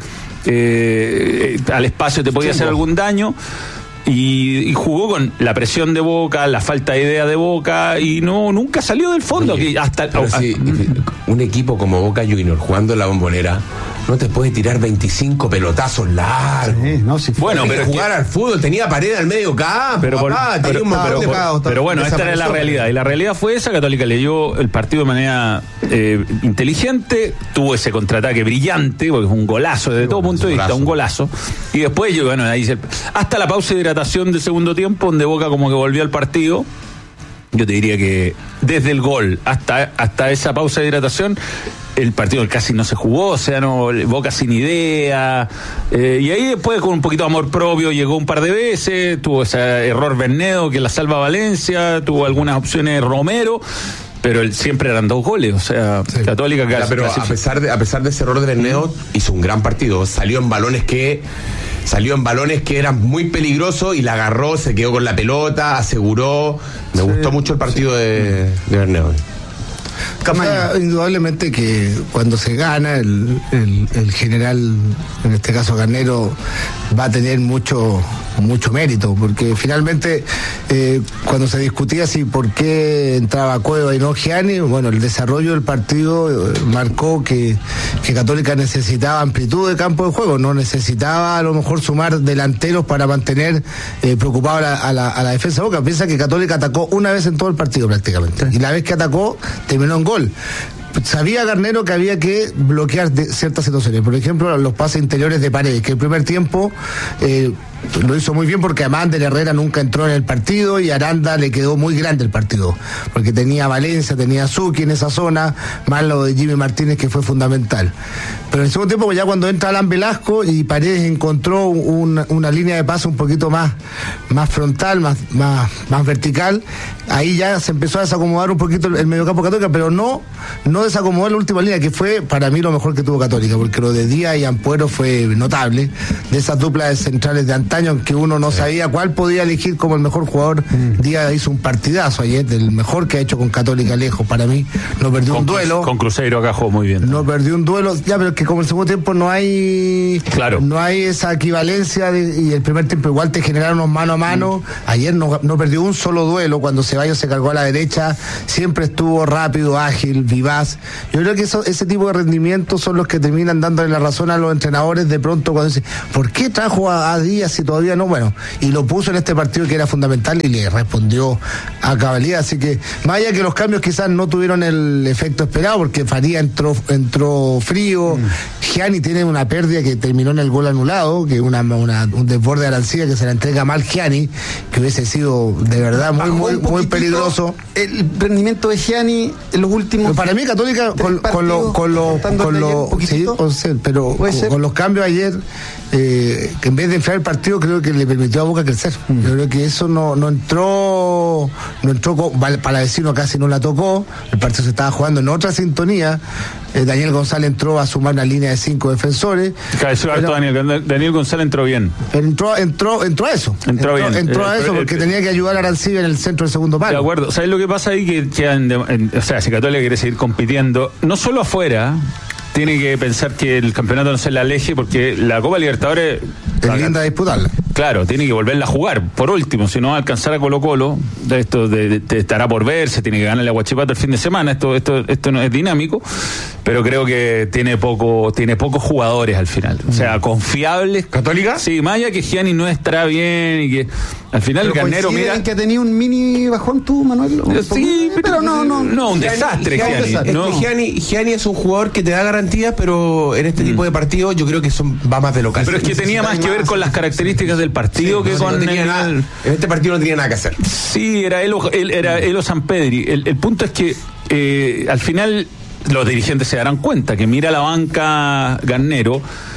eh, al espacio te podía hacer algún daño. Y, y jugó con la presión de Boca, la falta de idea de Boca, y no nunca salió del fondo. Oye, que hasta pero a, sí, a, un equipo como Boca Juniors jugando en la Bombonera no te puede tirar veinticinco pelotazos largos. Sí, no, si bueno, pero jugar que, al fútbol tenía pared al medio campo. Pero, por, papá, pero, un pero, pero, por, pero bueno, esta era la realidad. Y la realidad fue esa. Católica leyó el partido de manera eh, inteligente, tuvo ese contraataque brillante, porque fue un golazo desde sí, todo punto de vista, un golazo. Y después, yo, bueno, ahí se, hasta la pausa de hidratación del segundo tiempo, donde Boca como que volvió al partido. Yo te diría que desde el gol hasta, hasta esa pausa de hidratación, el partido casi no se jugó, o sea, no, Boca sin idea, eh, y ahí después con un poquito de amor propio llegó un par de veces, tuvo ese error Bernedo que la salva Valencia, tuvo algunas opciones Romero, pero él, siempre eran dos goles, o sea, sí. Católica casi. Pero a pesar de a pesar de ese error de Bernedo, mm. hizo un gran partido, salió en balones que salió en balones que eran muy peligrosos y la agarró, se quedó con la pelota, aseguró. Me sí, gustó mucho el partido sí. de, de Bernedo. O sea, indudablemente que cuando se gana el, el, el general, en este caso Garnero, va a tener mucho mucho mérito, porque finalmente eh, cuando se discutía si por qué entraba Cueva y no Gianni, bueno, el desarrollo del partido eh, marcó que, que Católica necesitaba amplitud de campo de juego, no necesitaba a lo mejor sumar delanteros para mantener eh, preocupado a la, a, la, a la defensa de Boca. Piensa que Católica atacó una vez en todo el partido prácticamente, y la vez que atacó terminó en gol. Sabía Garnero que había que bloquear de ciertas situaciones, por ejemplo los pases interiores de Paredes, que el primer tiempo eh, lo hizo muy bien porque además Ander Herrera nunca entró en el partido y Aranda le quedó muy grande el partido, porque tenía Valencia, tenía Zucchi en esa zona, más lo de Jimmy Martínez que fue fundamental. Pero en el segundo tiempo, ya cuando entra Alan Velasco y Paredes encontró una, una línea de pase un poquito más, más frontal, más, más, más vertical, ahí ya se empezó a desacomodar un poquito el, el mediocampo Católica, pero no, no desacomodar la última línea, que fue para mí lo mejor que tuvo Católica, porque lo de Díaz y Ampuero fue notable, de esas duplas de centrales de antaño, aunque uno no sabía cuál podía elegir como el mejor jugador. Mm. Díaz hizo un partidazo ayer, el mejor que ha hecho con Católica lejos para mí, no perdió con, un duelo. Con Cruzeiro acá jugó muy bien. No perdió un duelo, ya, pero es que como el segundo tiempo no hay claro. no hay esa equivalencia de, y el primer tiempo igual te generaron unos mano a mano. Mm. Ayer no, no perdió un solo duelo, cuando Ceballos se cargó a la derecha, siempre estuvo rápido, ágil, vivaz. Yo creo que eso, ese tipo de rendimientos son los que terminan dándole la razón a los entrenadores de pronto cuando dicen, ¿por qué trajo a, a Díaz si todavía no? Bueno, y lo puso en este partido que era fundamental y le respondió a cabalidad, así que más allá que los cambios quizás no tuvieron el efecto esperado, porque Faría entró, entró frío, mm. Gianni tiene una pérdida que terminó en el gol anulado, que una, una un desborde de Arancibia que se la entrega mal Gianni, que hubiese sido de verdad muy, muy, muy peligroso. El rendimiento de Gianni en los últimos... Pero para mí Católica con, con los con lo, con lo, sí, pero con, con los cambios ayer, eh, que en vez de enfriar el partido, creo que le permitió a Boca crecer. Mm. Yo creo que eso no, no entró, no entró con, Palavecino casi no la tocó, el partido se estaba jugando en otra sintonía. Eh, Daniel González entró a sumar una línea de cinco defensores. Pero, Daniel, Daniel González entró bien. Entró, entró, entró a eso. Entró, entró bien. Entró a eso porque eh, tenía que ayudar a Arancibia en el centro del segundo palo. De acuerdo. ¿Sabes lo que pasa ahí? Que, que en, en, o sea, si Católica quiere seguir compitiendo, no solo afuera, tiene que pensar que el campeonato no se le aleje, porque la Copa Libertadores es linda disputarla. Claro, tiene que volverla a jugar. Por último, si no va a alcanzar a Colo Colo, esto de, de, de, estará por ver, se tiene que ganar el Aguachipato el fin de semana, esto, esto, esto no es dinámico, pero creo que tiene poco, tiene pocos jugadores al final. O sea, confiables. ¿Católica? Sí, más allá que Gianni no estará bien y que al final el Garnero, mira. que ha tenido un mini bajón tú, Manuel. Sí, pero no, no. No, un desastre, Gianni. Gianni, no. Es que Gianni, Gianni es un jugador que te da garantías, pero en este mm. tipo de partidos yo creo que son, va más de local. Pero es que tenía más que ver con las características del partido sí, que no, con no el, nada, en este partido no tenía nada que hacer. Sí, era Elo, él, era Elo Sampedri. El, el punto es que eh, al final los dirigentes se darán cuenta que mira la banca Garnero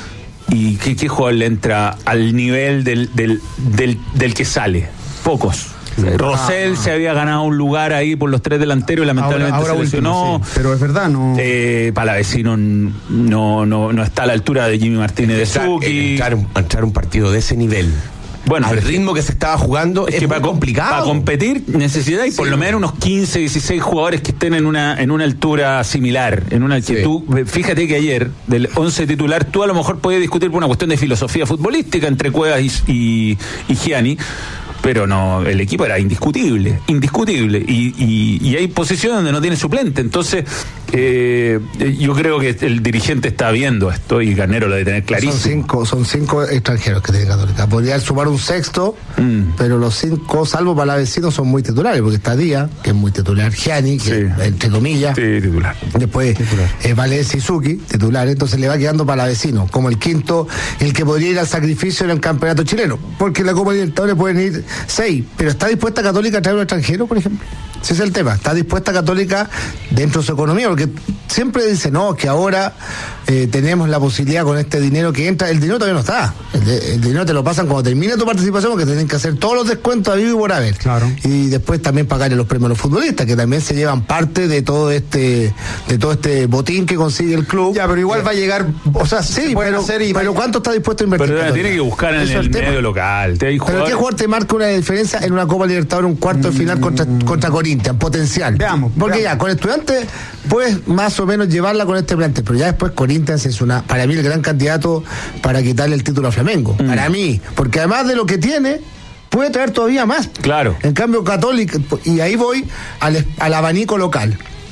y que qué jugador le entra al nivel del, del, del, del que sale. Pocos. Rosell ah, se había ganado un lugar ahí por los tres delanteros y lamentablemente ahora, ahora se lesionó. Último, sí. Pero es verdad, no. Eh, Palavecino no, no, no está a la altura de Jimmy Martínez de Zucchi. Entrar, un, entrar un partido de ese nivel. Bueno, al ritmo que se estaba jugando es, es que para complicado. Para competir necesitáis sí. por lo menos unos quince, dieciséis jugadores que estén en una en una altura similar, en una que sí. tú, fíjate que ayer del once titular tú a lo mejor podías discutir por una cuestión de filosofía futbolística entre Cuevas y, y, y Gianni. Pero no, el equipo era indiscutible, indiscutible. Y, y, y hay posiciones donde no tiene suplente. Entonces, eh, yo creo que el dirigente está viendo esto y Garnero lo debe tener clarísimo. Son cinco, son cinco extranjeros que tiene Católica. Podría sumar un sexto, mm. pero los cinco, salvo Palavecino, son muy titulares, porque está Díaz, que es muy titular, Gianni, que sí. es, entre comillas. Sí, titular. Después eh, Valencia y Zucchi, titular. Entonces le va quedando Palavecino, como el quinto, el que podría ir al sacrificio en el campeonato chileno. Porque en la Copa Libertadores pueden ir seis, pero ¿está dispuesta Católica a traer un extranjero, por ejemplo? Ese es el tema. ¿Está dispuesta Católica dentro de su economía? Porque siempre dice, no, que ahora eh, tenemos la posibilidad con este dinero que entra. El dinero todavía no está. El, de, el dinero te lo pasan cuando termina tu participación, porque tienen que hacer todos los descuentos a vivo y por haber. Claro. Y después también pagarle los premios a los futbolistas, que también se llevan parte de todo este de todo este botín que consigue el club. Ya, pero igual eh, va a llegar, o sea, sí, pero, hacer y pero ¿cuánto está dispuesto a invertir? Pero tiene que buscar en el, el medio local. Pero ¿qué jugador te marca una diferencia en una Copa Libertadores, un cuarto de final contra, contra Corinthians, potencial? Veamos, porque veamos. Ya, con Estudiantes puedes más o menos llevarla con este plantel, pero ya después Corinthians es una, para mí, el gran candidato para quitarle el título a Flamengo. Mm. Para mí, porque además de lo que tiene, puede traer todavía más. Claro. En cambio, Católica, y ahí voy al, al abanico local.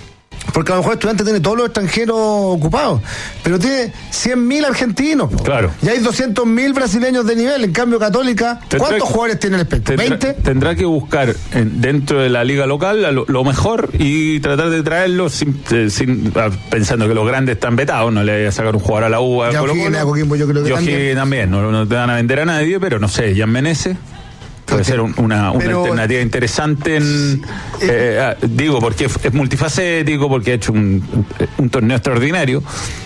Porque a lo mejor Estudiantes tiene todos los extranjeros ocupados, pero tiene cien mil argentinos. Po. Claro. Y hay doscientos mil brasileños de nivel. En cambio, Católica, ¿cuántos que, jugadores tiene el espectro? Tendrá, ¿veinte? Tendrá que buscar en, dentro de la liga local lo, lo mejor y tratar de traerlo sin, sin, pensando que los grandes están vetados. No le vaya a sacar un jugador a la U. A ya Colo -Colo. A Coquimbo, yo creo que también. también. No, no te van a vender a nadie, pero no sé, Jan Menezes puede okay. ser un, una, una pero, alternativa interesante en, eh, eh, digo porque es, es multifacético, porque ha hecho un, un torneo extraordinario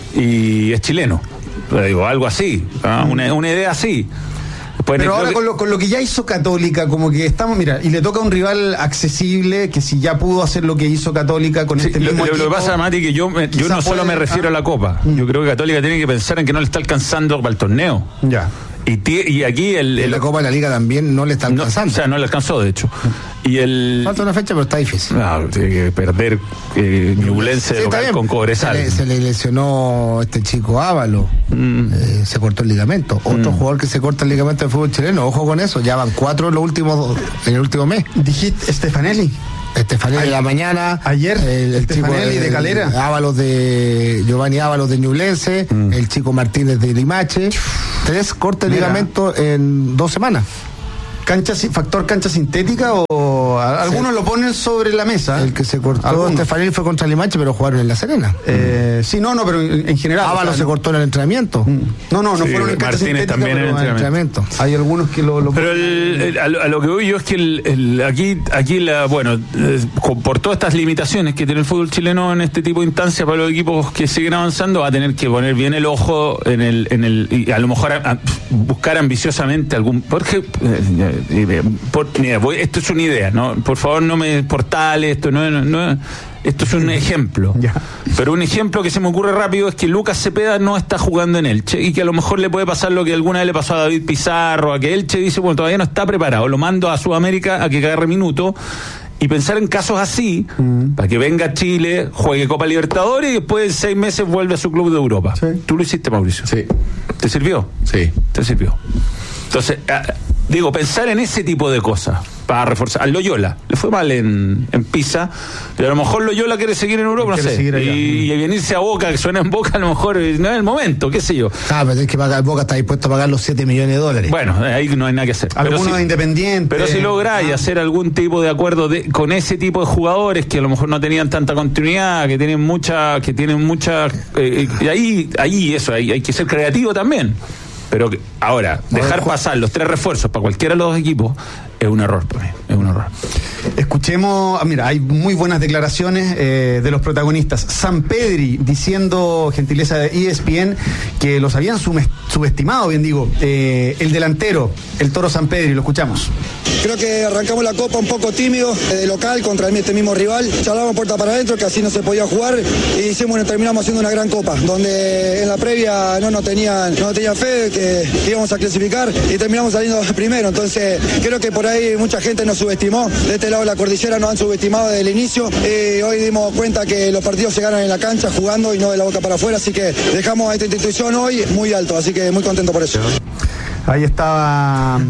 y es chileno, pero digo algo así, ¿no? una, una idea así. Pues pero ahora que... con, lo, con lo que ya hizo Católica, como que estamos, mira, y le toca a un rival accesible que si ya pudo hacer lo que hizo Católica con sí, este mismo lo, equipo, lo que pasa, Mati, que yo, me, yo no solo puede... me refiero ah. a la Copa, mm. yo creo que Católica tiene que pensar en que no le está alcanzando para el torneo. Ya. Y, y aquí el, el la Copa de la Liga también no le está alcanzando. No, o sea, no le alcanzó, de hecho. Y el falta una fecha, pero está difícil. No, tiene que perder eh, Ñublense sí, local con Cobresal. Se le, se le lesionó este chico Ávalo, mm. eh, se cortó el ligamento. Otro mm. jugador que se corta el ligamento del fútbol chileno, ojo con eso, ya van cuatro en los últimos en el último mes. Dijiste Stefanelli. Stefanelli de la mañana. Ayer, el, el chico de, de Calera. Ábalos de Giovanni Ábalos de Ñublense, mm. el chico Martínez de Limache. Tres cortes de ligamento en dos semanas. Cancha, factor cancha sintética o a, algunos sí. lo ponen sobre la mesa. El que se cortó Stefanelli fue contra Limache, pero jugaron en La Serena. Eh, mm. Sí, no, no, pero en, en general. Ábalos o sea, se no. cortó en el entrenamiento. Mm. No, no, no sí, fueron en cancha Martínez sintética, también pero en el entrenamiento. Hay algunos que lo. lo pero el, el, a, lo, a lo que voy yo es que el, el, aquí, aquí la, bueno, eh, por todas estas limitaciones que tiene el fútbol chileno en este tipo de instancias para los equipos que siguen avanzando, va a tener que poner bien el ojo en el, en el y a lo mejor a, a buscar ambiciosamente algún, porque eh, eh, por, mira, voy, esto es una idea, no, por favor no me portales, esto no, no, no esto es un ejemplo, ya. Pero un ejemplo que se me ocurre rápido es que Lucas Cepeda no está jugando en Elche y que a lo mejor le puede pasar lo que alguna vez le pasó a David Pizarro, a que Elche dice, bueno, todavía no está preparado, lo mando a Sudamérica a que agarre minuto. Y pensar en casos así, mm. para que venga a Chile, juegue Copa Libertadores y después en seis meses vuelve a su club de Europa. Sí. ¿Tú lo hiciste, Mauricio? Sí. ¿Te sirvió? Sí. ¿Te sirvió? Entonces, eh, digo, pensar en ese tipo de cosas para reforzar. Al Loyola le fue mal en, en Pisa, pero a lo mejor Loyola quiere seguir en Europa, no sé. Y, y venirse a Boca, que suena en Boca, a lo mejor no es el momento, qué sé yo. Ah, pero es que pagar, Boca está dispuesto a pagar los siete millones de dólares. Bueno, ahí no hay nada que hacer. Algunos si, independientes. Pero si lográis ah. hacer algún tipo de acuerdo de, con ese tipo de jugadores que a lo mejor no tenían tanta continuidad, que tienen mucha, que tienen mucha, eh, y ahí, ahí eso, ahí hay que ser creativo también. Pero que, ahora, dejar pasar los tres refuerzos para cualquiera de los dos equipos es un error para mí, es un error. Escuchemos, mira, hay muy buenas declaraciones eh, de los protagonistas. Sampedri diciendo, gentileza de E S P N, que los habían subestimado, bien digo. Eh, el delantero, el Toro Sampedri, lo escuchamos. Creo que arrancamos la Copa un poco tímido, de local, contra este mismo rival. Charlamos puerta para adentro, que así no se podía jugar, y hicimos, bueno, terminamos haciendo una gran Copa, donde en la previa no nos tenían, no tenían fe que íbamos a clasificar, y terminamos saliendo primero. Entonces, creo que por ahí mucha gente nos subestimó. De este lado de la cordillera nos han subestimado desde el inicio, y hoy dimos cuenta que los partidos se ganan en la cancha, jugando y no de la boca para afuera, así que dejamos a esta institución hoy muy alto, así que muy contento por eso. Ahí estaba.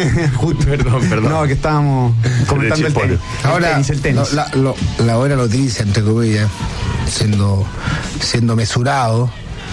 perdón, perdón. No, que estábamos comentando el tenis. Ahora, el tenis, el tenis. La, la, la buena noticia, entre comillas, siendo, siendo mesurado,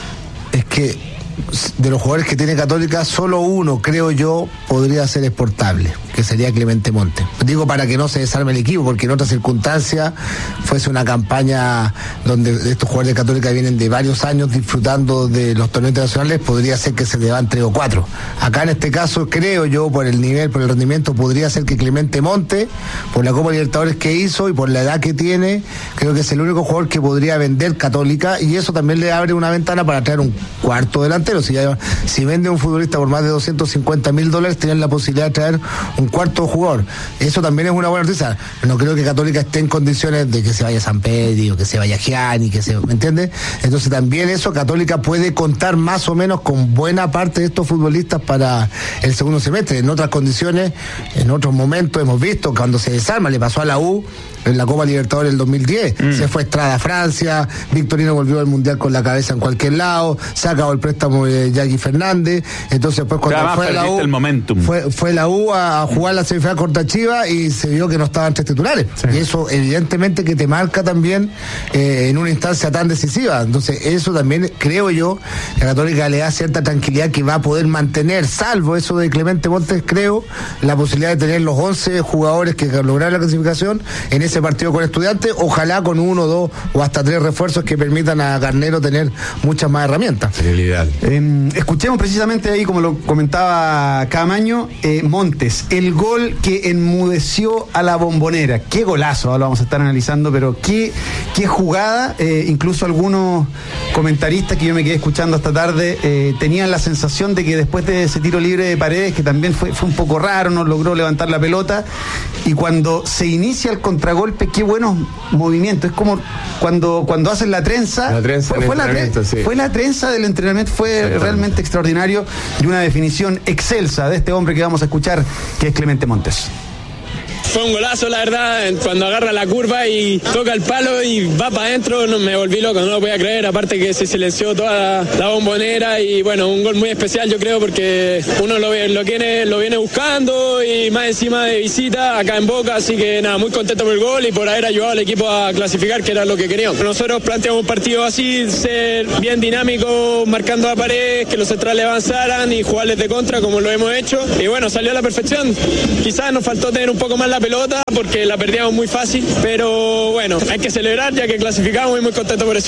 es que de los jugadores que tiene Católica, solo uno, creo yo, podría ser exportable, que sería Clemente Montes. Digo, para que no se desarme el equipo, porque en otras circunstancias fuese una campaña donde estos jugadores de Católica vienen de varios años disfrutando de los torneos internacionales, podría ser que se le van tres o cuatro. Acá en este caso, creo yo, por el nivel, por el rendimiento, podría ser que Clemente Montes, por la Copa Libertadores que hizo y por la edad que tiene, creo que es el único jugador que podría vender Católica, y eso también le abre una ventana para traer un cuarto delantero. Si, ya, si vende un futbolista por más de doscientos cincuenta mil dólares, tienen la posibilidad de traer un cuarto jugador. Eso también es una buena noticia. No creo que Católica esté en condiciones de que se vaya Sampedri o que se vaya Gianni, que se, ¿me entiendes? Entonces también eso, Católica puede contar más o menos con buena parte de estos futbolistas para el segundo semestre. En otras condiciones, en otros momentos hemos visto cuando se desarma, le pasó a la U en la Copa Libertadores del dos mil diez, mm. se fue Estrada a Francia, Victorino volvió al Mundial con la cabeza en cualquier lado, se acabó el préstamo como eh, Jackie Fernández. Entonces después cuando Además, fue a la U el momentum. Fue, fue la U a, a jugar la semifinal contra Chivas y se vio que no estaban tres titulares. Sí. Y eso evidentemente que te marca también eh, en una instancia tan decisiva. Entonces eso también creo yo que a Católica le da cierta tranquilidad que va a poder mantener, salvo eso de Clemente Montes, creo, la posibilidad de tener los once jugadores que lograron la clasificación en ese partido con Estudiantes, ojalá con uno, dos o hasta tres refuerzos que permitan a Garnero tener muchas más herramientas. Sería el ideal. Eh, escuchemos precisamente ahí, como lo comentaba Camaño, eh, Montes, el gol que enmudeció a la Bombonera. Qué golazo, ahora lo vamos a estar analizando, pero qué, qué jugada. Eh, incluso algunos comentaristas que yo me quedé escuchando esta tarde eh, tenían la sensación de que después de ese tiro libre de Paredes, que también fue, fue un poco raro, no logró levantar la pelota, y cuando se inicia el contragolpe, qué buenos movimientos. Es como cuando, cuando hacen la trenza. La trenza fue, fue, la tre- sí. fue la trenza del entrenamiento, fue realmente extraordinario y una definición excelsa de este hombre que vamos a escuchar, que es Clemente Montes. Fue un golazo, la verdad, cuando agarra la curva y toca el palo y va para adentro, no, me volví loco, no lo podía creer, aparte que se silenció toda la, la Bombonera y bueno, un gol muy especial yo creo porque uno lo, lo, viene, lo viene buscando y más encima de visita acá en Boca, así que nada, muy contento por el gol y por haber ayudado al equipo a clasificar, que era lo que queríamos. Nosotros planteamos un partido así, ser bien dinámico, marcando a pared, que los centrales avanzaran y jugarles de contra como lo hemos hecho y bueno, salió a la perfección. Quizás nos faltó tener un poco más la pelota porque la perdíamos muy fácil, pero bueno, hay que celebrar ya que clasificamos y muy contento por eso.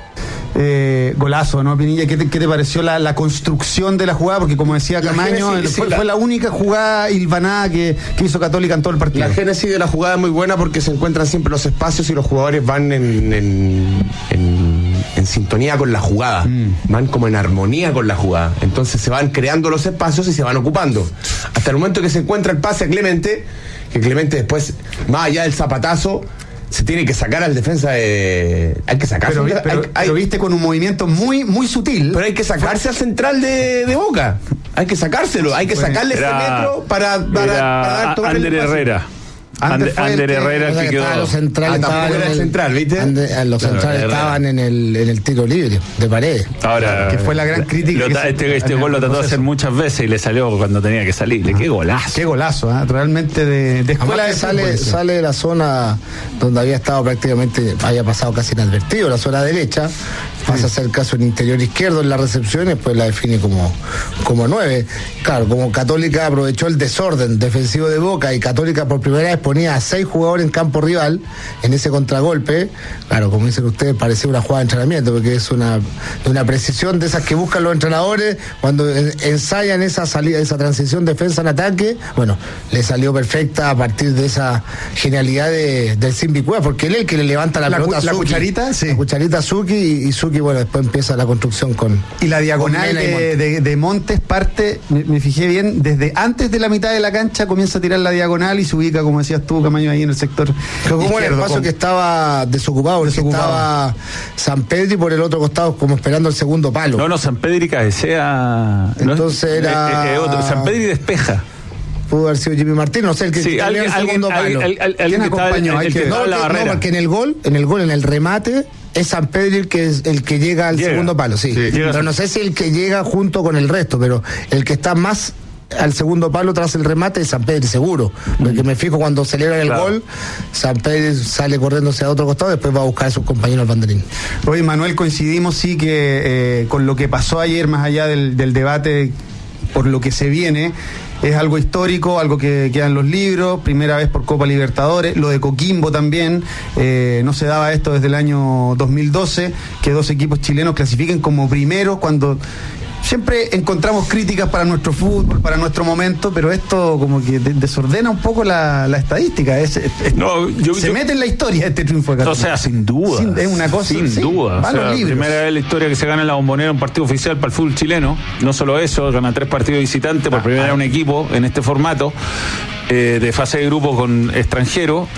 Eh, golazo, ¿no, Pinilla? ¿Qué te, qué te pareció la, la construcción de la jugada? Porque como decía Camaño, génesis, fue, sí, la, fue la única jugada hilvanada que, que hizo Católica en todo el partido. La génesis de la jugada es muy buena porque se encuentran siempre los espacios y los jugadores van en, en, en, en sintonía con la jugada, mm. van como en armonía con la jugada. Entonces se van creando los espacios y se van ocupando. Hasta el momento que se encuentra el pase a Clemente, que Clemente después, más allá del zapatazo, se tiene que sacar al defensa de... Hay que sacarse. Pero, pero, hay, hay, lo viste con un movimiento muy muy sutil. Pero hay que sacarse al central de, de Boca. Hay que sacárselo, hay que sacarle era, ese metro para, para, para dar todo Ander el Herrera. Ander, Ander Herrera, el que quedó. Los centrales ah, estaban era el central, ¿viste? Ander, los claro, centrales estaban en el, en el tiro libre de Paredes. Ahora, que fue la gran crítica. Lo, que este este gol lo trató de hacer muchas veces y le salió cuando tenía que salir. Ah, qué golazo. Qué golazo, ¿eh? Realmente de, de escuela de sale, sale de la zona donde había estado prácticamente, había pasado casi inadvertido, la zona derecha. Pasa a ser caso en interior izquierdo en las recepciones, pues la define como, como nueve. Claro, como Católica aprovechó el desorden defensivo de Boca y Católica por primera vez ponía a seis jugadores en campo rival en ese contragolpe. Claro, como dicen ustedes, parecía una jugada de entrenamiento, porque es una, una precisión de esas que buscan los entrenadores cuando ensayan esa salida, esa transición defensa en ataque. Bueno, le salió perfecta a partir de esa genialidad de, del Simbi Cueva, porque él es el que le levanta la, la pelota a la Suki, cucharita, sí. La cucharita a Suki y, y Suki, bueno, después empieza la construcción con... Y la diagonal de, Montes. De, de Montes parte, me, me fijé bien, desde antes de la mitad de la cancha comienza a tirar la diagonal y se ubica, como decías tú, Camaño, ahí en el sector Pero como izquierdo, el espacio con... que estaba desocupado, porque desocupado. Estaba San Pedro y por el otro costado como esperando el segundo palo. No, no, San Pedro y cabecea... Entonces no, era... Eh, eh, otro, San Pedro y despeja. Pudo haber sido Jimmy Martín, no sé, el que sí, alguien, el segundo alguien, palo. Alguien, alguien, alguien que acompañó, el, el, que, que no, la barrera. No, porque en el gol, en el gol, en el remate, es San Pedro el que es el que llega al llega. segundo palo, sí. sí pero no sé si el que llega junto con el resto, pero el que está más al segundo palo tras el remate es San Pedro, seguro. Porque mm. me fijo cuando celebran el claro. gol, San Pedro sale corriendo hacia otro costado, después va a buscar a sus compañeros al banderín. Oye, Manuel, coincidimos sí que eh, con lo que pasó ayer, más allá del, del debate por lo que se viene, es algo histórico, algo que queda en los libros, primera vez por Copa Libertadores, lo de Coquimbo también, eh, no se daba esto desde el año dos mil doce, que dos equipos chilenos clasifiquen como primeros cuando... Siempre encontramos críticas para nuestro fútbol, para nuestro momento, pero esto como que desordena un poco la, la estadística. Es, es, no, yo, se yo, mete en la historia este triunfo de Católica. O sea, sin duda. Sin, es una cosa sin sí, duda. O sea, primera vez en la historia que se gana en la Bombonera un partido oficial para el fútbol chileno. No solo eso, gana tres partidos visitantes por primera vez un equipo en este formato eh, de fase de grupo con extranjeros.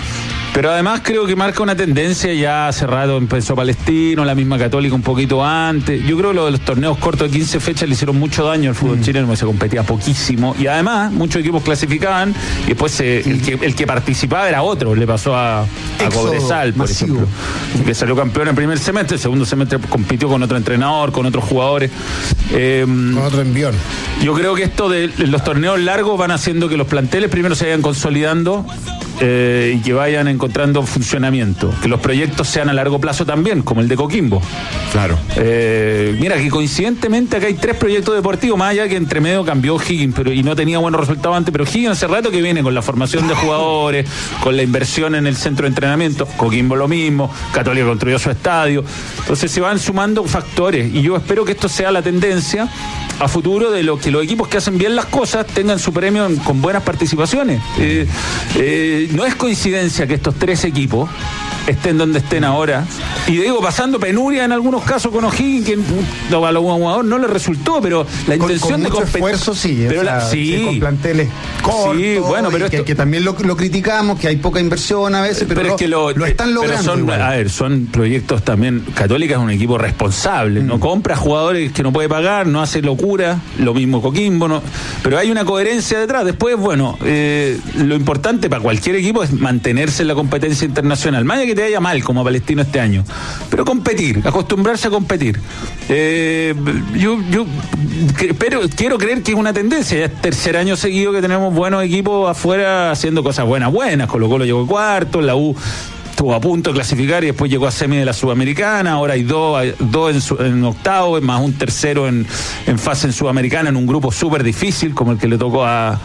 Pero además creo que marca una tendencia, ya hace rato empezó Palestino, la misma Católica un poquito antes. Yo creo que lo de los torneos cortos de quince fechas le hicieron mucho daño al fútbol mm. chileno, porque se competía poquísimo. Y además, muchos equipos clasificaban y después se, sí. el, que, el que participaba era otro. Le pasó a, a Cobresal, por masivo. ejemplo, que salió campeón en el primer semestre, el segundo semestre compitió con otro entrenador, con otros jugadores. Eh, con otro envión. Yo creo que esto de los torneos largos van haciendo que los planteles primero se vayan consolidando. Eh, y que vayan encontrando funcionamiento, que los proyectos sean a largo plazo también, como el de Coquimbo. Claro. Eh, mira que coincidentemente acá hay tres proyectos deportivos, más allá que entre medio cambió Higgins, pero y no tenía buenos resultados antes, pero Higgins hace rato que viene con la formación de jugadores, con la inversión en el centro de entrenamiento. Coquimbo lo mismo, Católica construyó su estadio. Entonces se van sumando factores y yo espero que esto sea la tendencia a futuro de lo que los equipos que hacen bien las cosas tengan su premio en, con buenas participaciones. Eh, eh, no es coincidencia que estos tres equipos estén donde estén ahora, y digo, pasando penuria en algunos casos con O'Higgins, que no, a los jugadores no les resultó, pero la intención con, con de mucho esfuerzo sí, pero o sea, la, sí. con planteles cortos, sí, bueno, pero que, esto, que también lo, lo criticamos, que hay poca inversión a veces, pero, pero lo, es que lo, lo están logrando. Son, igual. A ver, son proyectos también. Católica es un equipo responsable, mm. no compra jugadores que no puede pagar, no hace locura, lo mismo Coquimbo, no, pero hay una coherencia detrás. Después, bueno, eh, lo importante para cualquier equipo es mantenerse en la competencia internacional, más allá que te vaya mal como Palestino este año, pero competir, acostumbrarse a competir. Eh, yo yo pero quiero creer que es una tendencia. Ya es tercer año seguido que tenemos buenos equipos afuera haciendo cosas buenas, buenas. Colo Colo llegó cuarto, la U estuvo a punto de clasificar y después llegó a semi de la Sudamericana. Ahora hay dos, hay dos en, su, en octavo, más un tercero en, en fase en Sudamericana, en un grupo súper difícil como el que le tocó a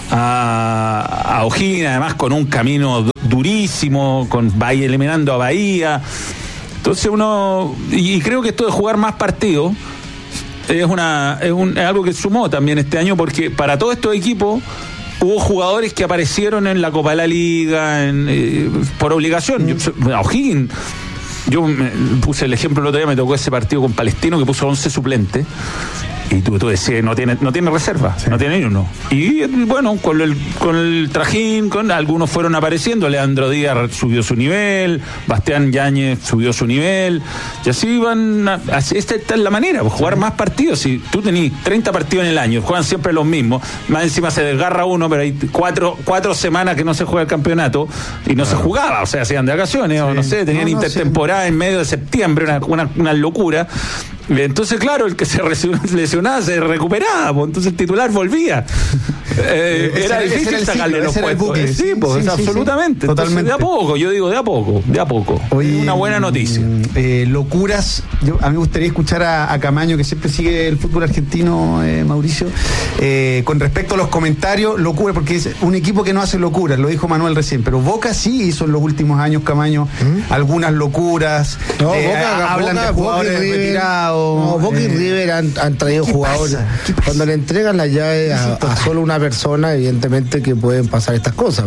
a, a O'Higgins, además con un camino durísimo, con Bahía eliminando a Bahía. Entonces uno, y creo que esto de jugar más partidos es una es, un, es algo que sumó también este año, porque para todos estos equipos hubo jugadores que aparecieron en la Copa de la Liga en, eh, por obligación. Mm. Yo, a O'Higgins, yo me puse el ejemplo el otro día, me tocó ese partido con Palestino que puso once suplentes. Y tú, tú decías, no tiene, no tiene reserva, sí. no tiene ni uno. Y bueno, con el, con el trajín, con algunos fueron apareciendo. Leandro Díaz subió su nivel, Bastián Yáñez subió su nivel, y así van. A, así, esta, esta es la manera, pues, jugar sí. más partidos. Si tú tenés treinta partidos en el año, juegan siempre los mismos, más encima se desgarra uno, pero hay cuatro, cuatro semanas que no se juega el campeonato y no claro. se jugaba, o sea, hacían de vacaciones, sí. o no sé, tenían no, no, intertemporada sí. en medio de septiembre, una, una, una locura. Entonces, claro, el que se lesionaba se recuperaba, pues, entonces el titular volvía. Eh, era difícil era sacarle ciclo, los puestos. Eh, sí, pues, sí, absolutamente. Sí, totalmente. Entonces, de a poco, yo digo de a poco, de a poco. Oye, una buena noticia. Eh, locuras. Yo, a mí me gustaría escuchar a, a Camaño, que siempre sigue el fútbol argentino, eh, Mauricio, eh, con respecto a los comentarios, locura, porque es un equipo que no hace locuras, lo dijo Manuel recién, pero Boca sí hizo en los últimos años, Camaño, ¿Mm? algunas locuras. No, eh, Boca, hablan Boca, de jugadores Boca retirados. No, Boca y River han, han traído jugadores. Cuando le entregan la llave a, a solo una persona, evidentemente que pueden pasar estas cosas.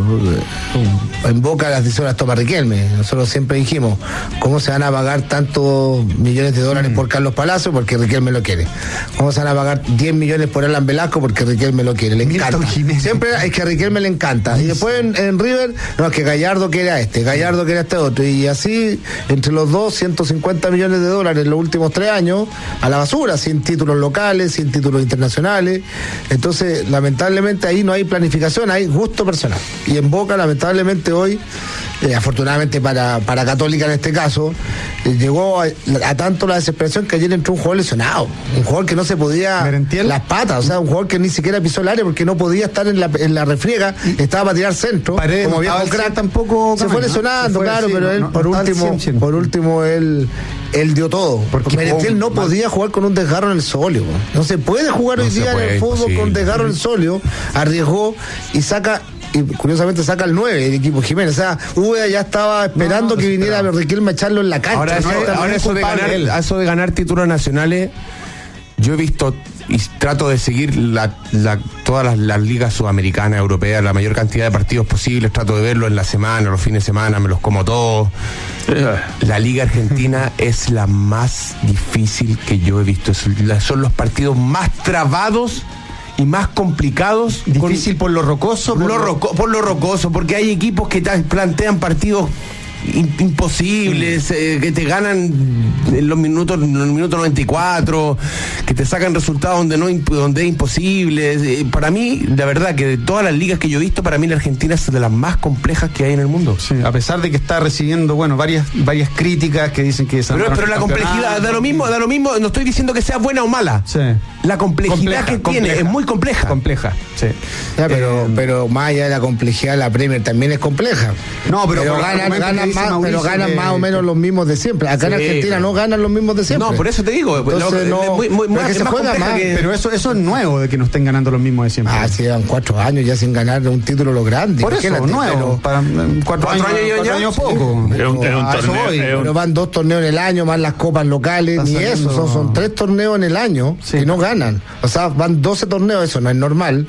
En Boca las decisiones las toma Riquelme. Nosotros siempre dijimos, ¿cómo se van a pagar tantos millones de dólares mm. por Carlos Palacio? Porque Riquelme lo quiere. ¿Cómo se van a pagar diez millones por Alan Velasco? Porque Riquelme lo quiere. Le encanta. Siempre es que a Riquelme le encanta. Y después en, en River, no, es que Gallardo quiere a este, Gallardo quiere a este otro. Y así, entre los dos, ciento cincuenta millones de dólares en los últimos tres años, a la basura, sin títulos locales, sin títulos internacionales. Entonces, lamentablemente ahí no hay planificación, hay gusto personal. Y en Boca, lamentablemente hoy, eh, afortunadamente para, para Católica en este caso, eh, llegó a, a tanto la desesperación que ayer entró un jugador lesionado, un jugador que no se podía las patas, o sea, un jugador que ni siquiera pisó el área porque no podía estar en la, en la refriega, estaba para tirar centro. Paredes, como viejo crack, tampoco se fue lesionando, ¿no? Se fue, claro, sí, pero él, no, por, no último, por último, él él dio todo, porque Merentiel no podía jugar con un desgarro en el sóleo. No se puede jugar no hoy día puede, en el fútbol sí. con desgarro en el sóleo. Arriesgó y saca, y curiosamente saca el nueve, el equipo Jiménez. O sea, Uve ya estaba esperando no, no, que viniera Riquelme a echarlo en la cancha. Ahora, no, eso, ahora eso, de ganar, eso de ganar títulos nacionales, yo he visto y trato de seguir la, la, todas las, las ligas sudamericanas, europeas, la mayor cantidad de partidos posibles, trato de verlo en la semana, los fines de semana, me los como todos. La liga argentina es la más difícil que yo he visto, son los partidos más trabados y más complicados. Difícil con, por lo rocoso. Por lo, roco, por lo rocoso, porque hay equipos que te plantean partidos imposibles, eh, que te ganan en los minutos, en el minuto noventa y cuatro, que te sacan resultados donde no donde es imposible. Eh, para mí, la verdad que de todas las ligas que yo he visto, para mí la Argentina es de las más complejas que hay en el mundo. Sí, a pesar de que está recibiendo, bueno, varias varias críticas que dicen que pero, pero la complejidad da lo mismo, da lo mismo, no estoy diciendo que sea buena o mala. Sí. La complejidad compleja, que compleja. tiene es muy compleja. Compleja, sí. Ya, pero, eh, pero más allá de la complejidad, la Premier también es compleja. No, pero, pero ganan, ganan más, pero ganan que... más o menos los mismos de siempre. Acá sí, en Argentina pero... no ganan los mismos de siempre. No, por eso te digo. Entonces, no, no, muy, muy, porque se juega más. Que... Pero eso, eso es nuevo de que no estén ganando los mismos de siempre. Ah, sí, llevan cuatro años ya sin ganar un título lo grande. Por eso, nuevo. Pero, para, cuatro, cuatro años, años, cuatro años poco. Es un, es un torneo, voy, es un... Pero van dos torneos en el año, más las copas locales, ni eso. Son, son tres torneos en el año sí. que no ganan. O sea, van doce torneos, eso no es normal.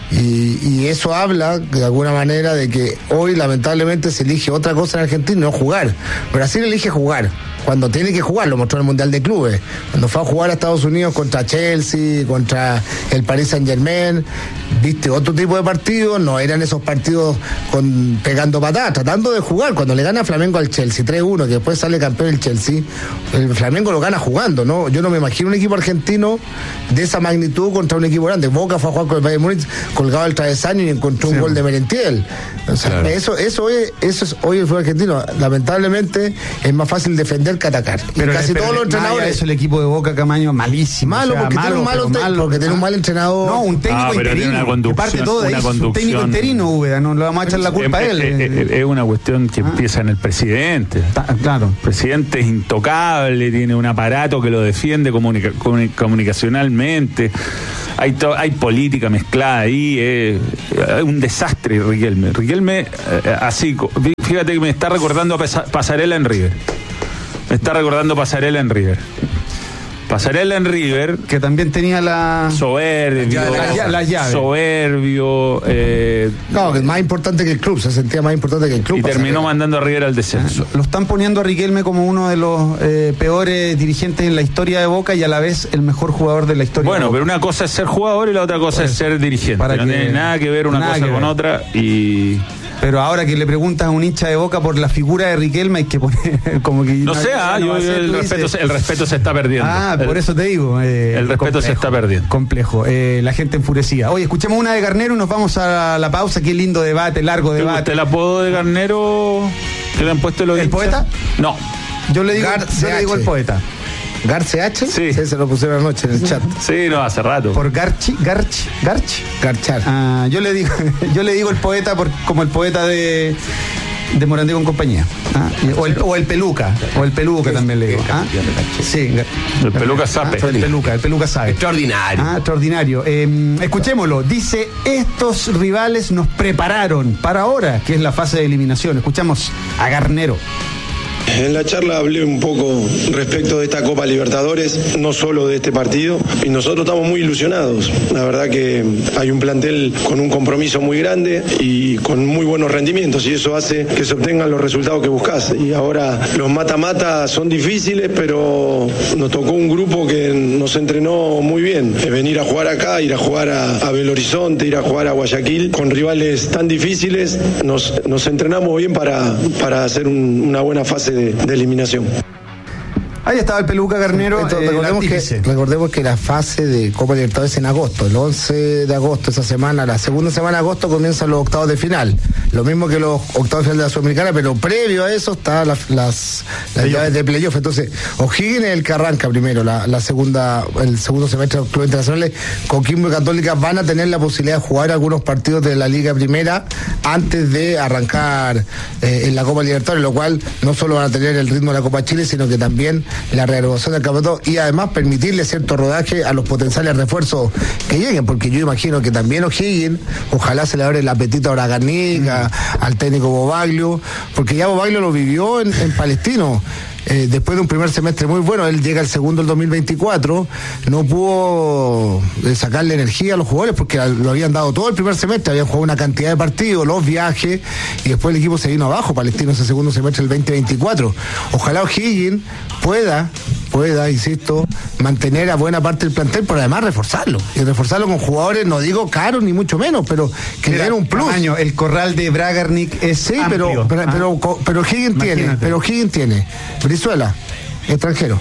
Y, y eso habla de alguna manera de que hoy lamentablemente se elige otra cosa en Argentina, no jugar. Brasil elige jugar cuando tiene que jugar, lo mostró en el Mundial de Clubes, cuando fue a jugar a Estados Unidos contra Chelsea, contra el Paris Saint Germain, viste otro tipo de partidos, no eran esos partidos con pegando patadas, tratando de jugar. Cuando le gana Flamengo al Chelsea tres uno, que después sale campeón el Chelsea, el Flamengo lo gana jugando, ¿no? Yo no me imagino un equipo argentino de esa magnitud contra un equipo grande. Boca fue a jugar con el Bayern Múnich colgado al travesaño y encontró sí. un gol de Merentiel. O sea, claro. eso, eso, es, eso es hoy el fútbol argentino. Lamentablemente es más fácil defender que atacar. Pero y casi pero todos los entrenadores. Eso el equipo de Boca Camaño malísimo. Malo, o sea, porque malo, tiene un malo, malo porque tiene un mal entrenador. No, un técnico ah, interino. Una parte todo de eso, un técnico interino, Úbeda, no le vamos a echar la culpa es, a él. Es, es, es una cuestión que ah. empieza en el presidente. Ta, claro. El presidente es intocable, tiene un aparato que lo defiende comunica, comunicacionalmente. Hay, to, hay política mezclada ahí, es eh, un desastre Riquelme. Riquelme, eh, así, fíjate que me está recordando a Pasarela en River. Me está recordando Pasarela en River. Pasarela en River, que también tenía la soberbio, la, la, la llave. soberbio. Eh, no, que es más importante que el club, se sentía más importante que el club. Y Pasarela. terminó mandando a River al descenso. Lo están poniendo a Riquelme como uno de los eh, peores dirigentes en la historia de Boca y a la vez el mejor jugador de la historia. Bueno, de Boca. Pero una cosa es ser jugador y la otra cosa pues, es ser dirigente. Para no que, tiene nada que ver una cosa con ver. otra y. Pero ahora que le preguntas a un hincha de Boca por la figura de Riquelme, hay que poner como que... No sé, ah, yo, yo, el, respeto, el respeto se está perdiendo. Ah, el, por eso te digo. Eh, el respeto complejo, se está perdiendo. Complejo. Eh, la gente enfurecida. Oye, escuchemos una de Garnero y nos vamos a la pausa. Qué lindo debate, largo debate. ¿El apodo de Garnero que le han puesto los ¿El hinchas? poeta? No. Yo le digo, yo le digo el poeta. ¿Garce H? Sí. sí. Se lo pusieron anoche en el chat. Sí, no, hace rato. Por Garchi, Garchi, Garchi. Garchar. Ah, yo le digo, yo le digo el poeta por, como el poeta de, de Morandé con compañía. Ah, o, el, o el peluca, o el peluca también le digo. Ah, sí. El peluca sabe. Ah, el peluca, el peluca sabe. Extraordinario. Ah, extraordinario. Eh, escuchémoslo. Dice, estos rivales nos prepararon para ahora, que es la fase de eliminación. Escuchamos a Garnero. En la charla hablé un poco respecto de esta Copa Libertadores, no solo de este partido, y nosotros estamos muy ilusionados. La verdad que hay un plantel con un compromiso muy grande y con muy buenos rendimientos, y eso hace que se obtengan los resultados que buscas. Y ahora los mata-mata son difíciles, pero nos tocó un grupo que nos entrenó muy bien. Venir a jugar acá, ir a jugar a, a Belo Horizonte, ir a jugar a Guayaquil, con rivales tan difíciles, nos, nos entrenamos bien para, para hacer un, una buena fase De, de eliminación. Ahí estaba el peluca Garnero. Entonces, eh, recordemos, que, recordemos que la fase de Copa Libertadores es en agosto, el once de agosto, esa semana, la segunda semana de agosto comienzan los octavos de final. Lo mismo que los octavos de final de la Sudamericana, pero previo a eso están las, las, las llaves de playoff. Entonces, O'Higgins es el que arranca primero, la, la segunda, el segundo semestre de los clubes internacionales. Coquimbo y Católica van a tener la posibilidad de jugar algunos partidos de la Liga Primera antes de arrancar eh, en la Copa Libertadores, lo cual no solo van a tener el ritmo de la Copa Chile, sino que también la reanudación del campeonato y además permitirle cierto rodaje a los potenciales refuerzos que lleguen, porque yo imagino que también O'Higgins, ojalá se le abre el apetito a Bragarnica, mm. al técnico Bobaglio, porque ya Bobaglio lo vivió en, en Palestino. Eh, después de un primer semestre muy bueno, él llega el segundo el dos mil veinticuatro, no pudo eh, sacarle energía a los jugadores porque lo habían dado todo el primer semestre, habían jugado una cantidad de partidos, los viajes, y después el equipo se vino abajo, Palestino ese segundo semestre del veinte veinticuatro. Ojalá O'Higgins pueda pueda, insisto, mantener a buena parte del plantel, pero además reforzarlo. Y reforzarlo con jugadores, no digo caros ni mucho menos, pero que le den un plus. Año, el corral de Bragarnik es sí, amplio. pero pero, ¿Ah? pero pero Higgins tiene, pero Higgins tiene. Brizuela, extranjero.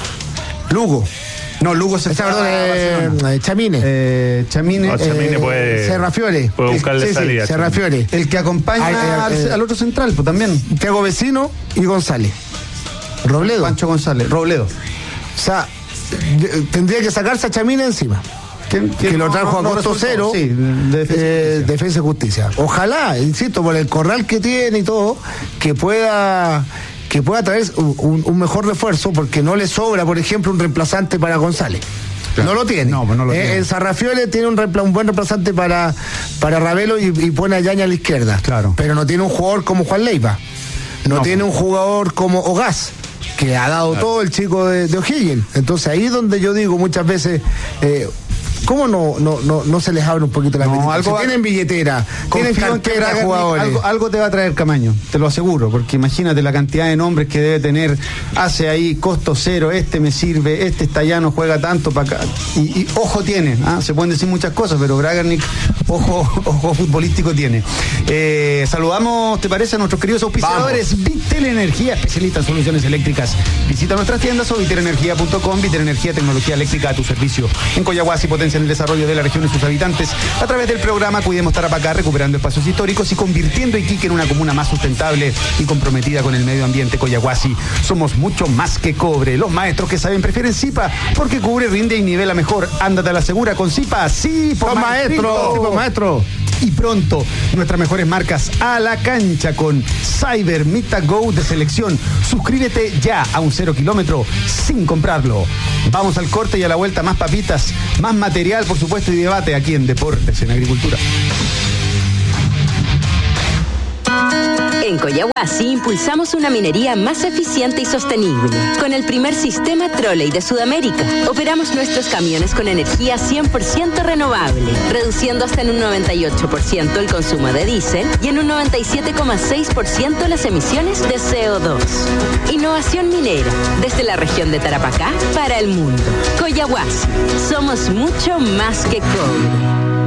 Lugo. No, Lugo se Esa, perdón, eh, Chamine. Eh, Chamine. No, Chamine eh, puede. Serrafiore. Puede buscarle sí, salida. Sí, Serrafiore. El que acompaña Ay, eh, al, eh, al otro central, pues también. Thiago Vecino y González. Robledo. Pancho González. Robledo. O sea, tendría que sacarse a Chamine encima. Que, que, que lo trajo no, no, a costo no cero, sí, de defensa, eh, defensa y justicia. Ojalá, insisto, por el corral que tiene y todo, que pueda que pueda traer un, un mejor refuerzo, porque no le sobra, por ejemplo, un reemplazante para González. Claro. No lo tiene. No, pues no lo eh, tiene. El Sarrafiore tiene un, repla, un buen reemplazante para, para Ravelo y, y pone a Yaña a la izquierda. Claro. Pero no tiene un jugador como Juan Leiva. No, no tiene un jugador como Ogaz, que ha dado claro. todo el chico de, de O'Higgins. Entonces ahí es donde yo digo muchas veces, eh, ¿cómo no, no, no, no se les abre un poquito la no, algo, si tienen billetera, tienen cartera de jugadores. Algo, algo te va a traer Camaño, te lo aseguro, porque imagínate la cantidad de nombres que debe tener. Hace ahí costo cero, este me sirve, este Estallano juega tanto para acá. Y, y ojo tiene, ¿ah? Se pueden decir muchas cosas, pero Bragarnik, ojo, ojo futbolístico tiene. Eh, saludamos, ¿te parece? A nuestros queridos auspiciadores. Vitel Energía, especialista en soluciones eléctricas. Visita nuestras tiendas o vitel energía punto com. Vitel Energía, tecnología eléctrica a tu servicio. En Coyahuasi potencia en el desarrollo de la región y sus habitantes a través del programa Cuidemos Tarapacá, recuperando espacios históricos y convirtiendo Iquique en una comuna más sustentable y comprometida con el medio ambiente. Coyahuasi, somos mucho más que cobre. Los maestros que saben prefieren Zipa, porque cubre, rinde y nivela mejor. Ándate a la segura con Zipa. Sí, por maestro. Sí, por maestro. Y pronto, nuestras mejores marcas a la cancha con Cyber Mita Go de selección. Suscríbete ya a un cero kilómetro sin comprarlo. Vamos al corte y a la vuelta más papitas, más material, por supuesto, y debate aquí en Deportes en Agricultura. En Coyahuasi impulsamos una minería más eficiente y sostenible. Con el primer sistema Trolley de Sudamérica, operamos nuestros camiones con energía cien por ciento renovable, reduciendo hasta en un noventa y ocho por ciento el consumo de diésel y en un noventa y siete coma seis por ciento las emisiones de C O dos. Innovación minera, desde la región de Tarapacá para el mundo. Coyahuasi, somos mucho más que cobre.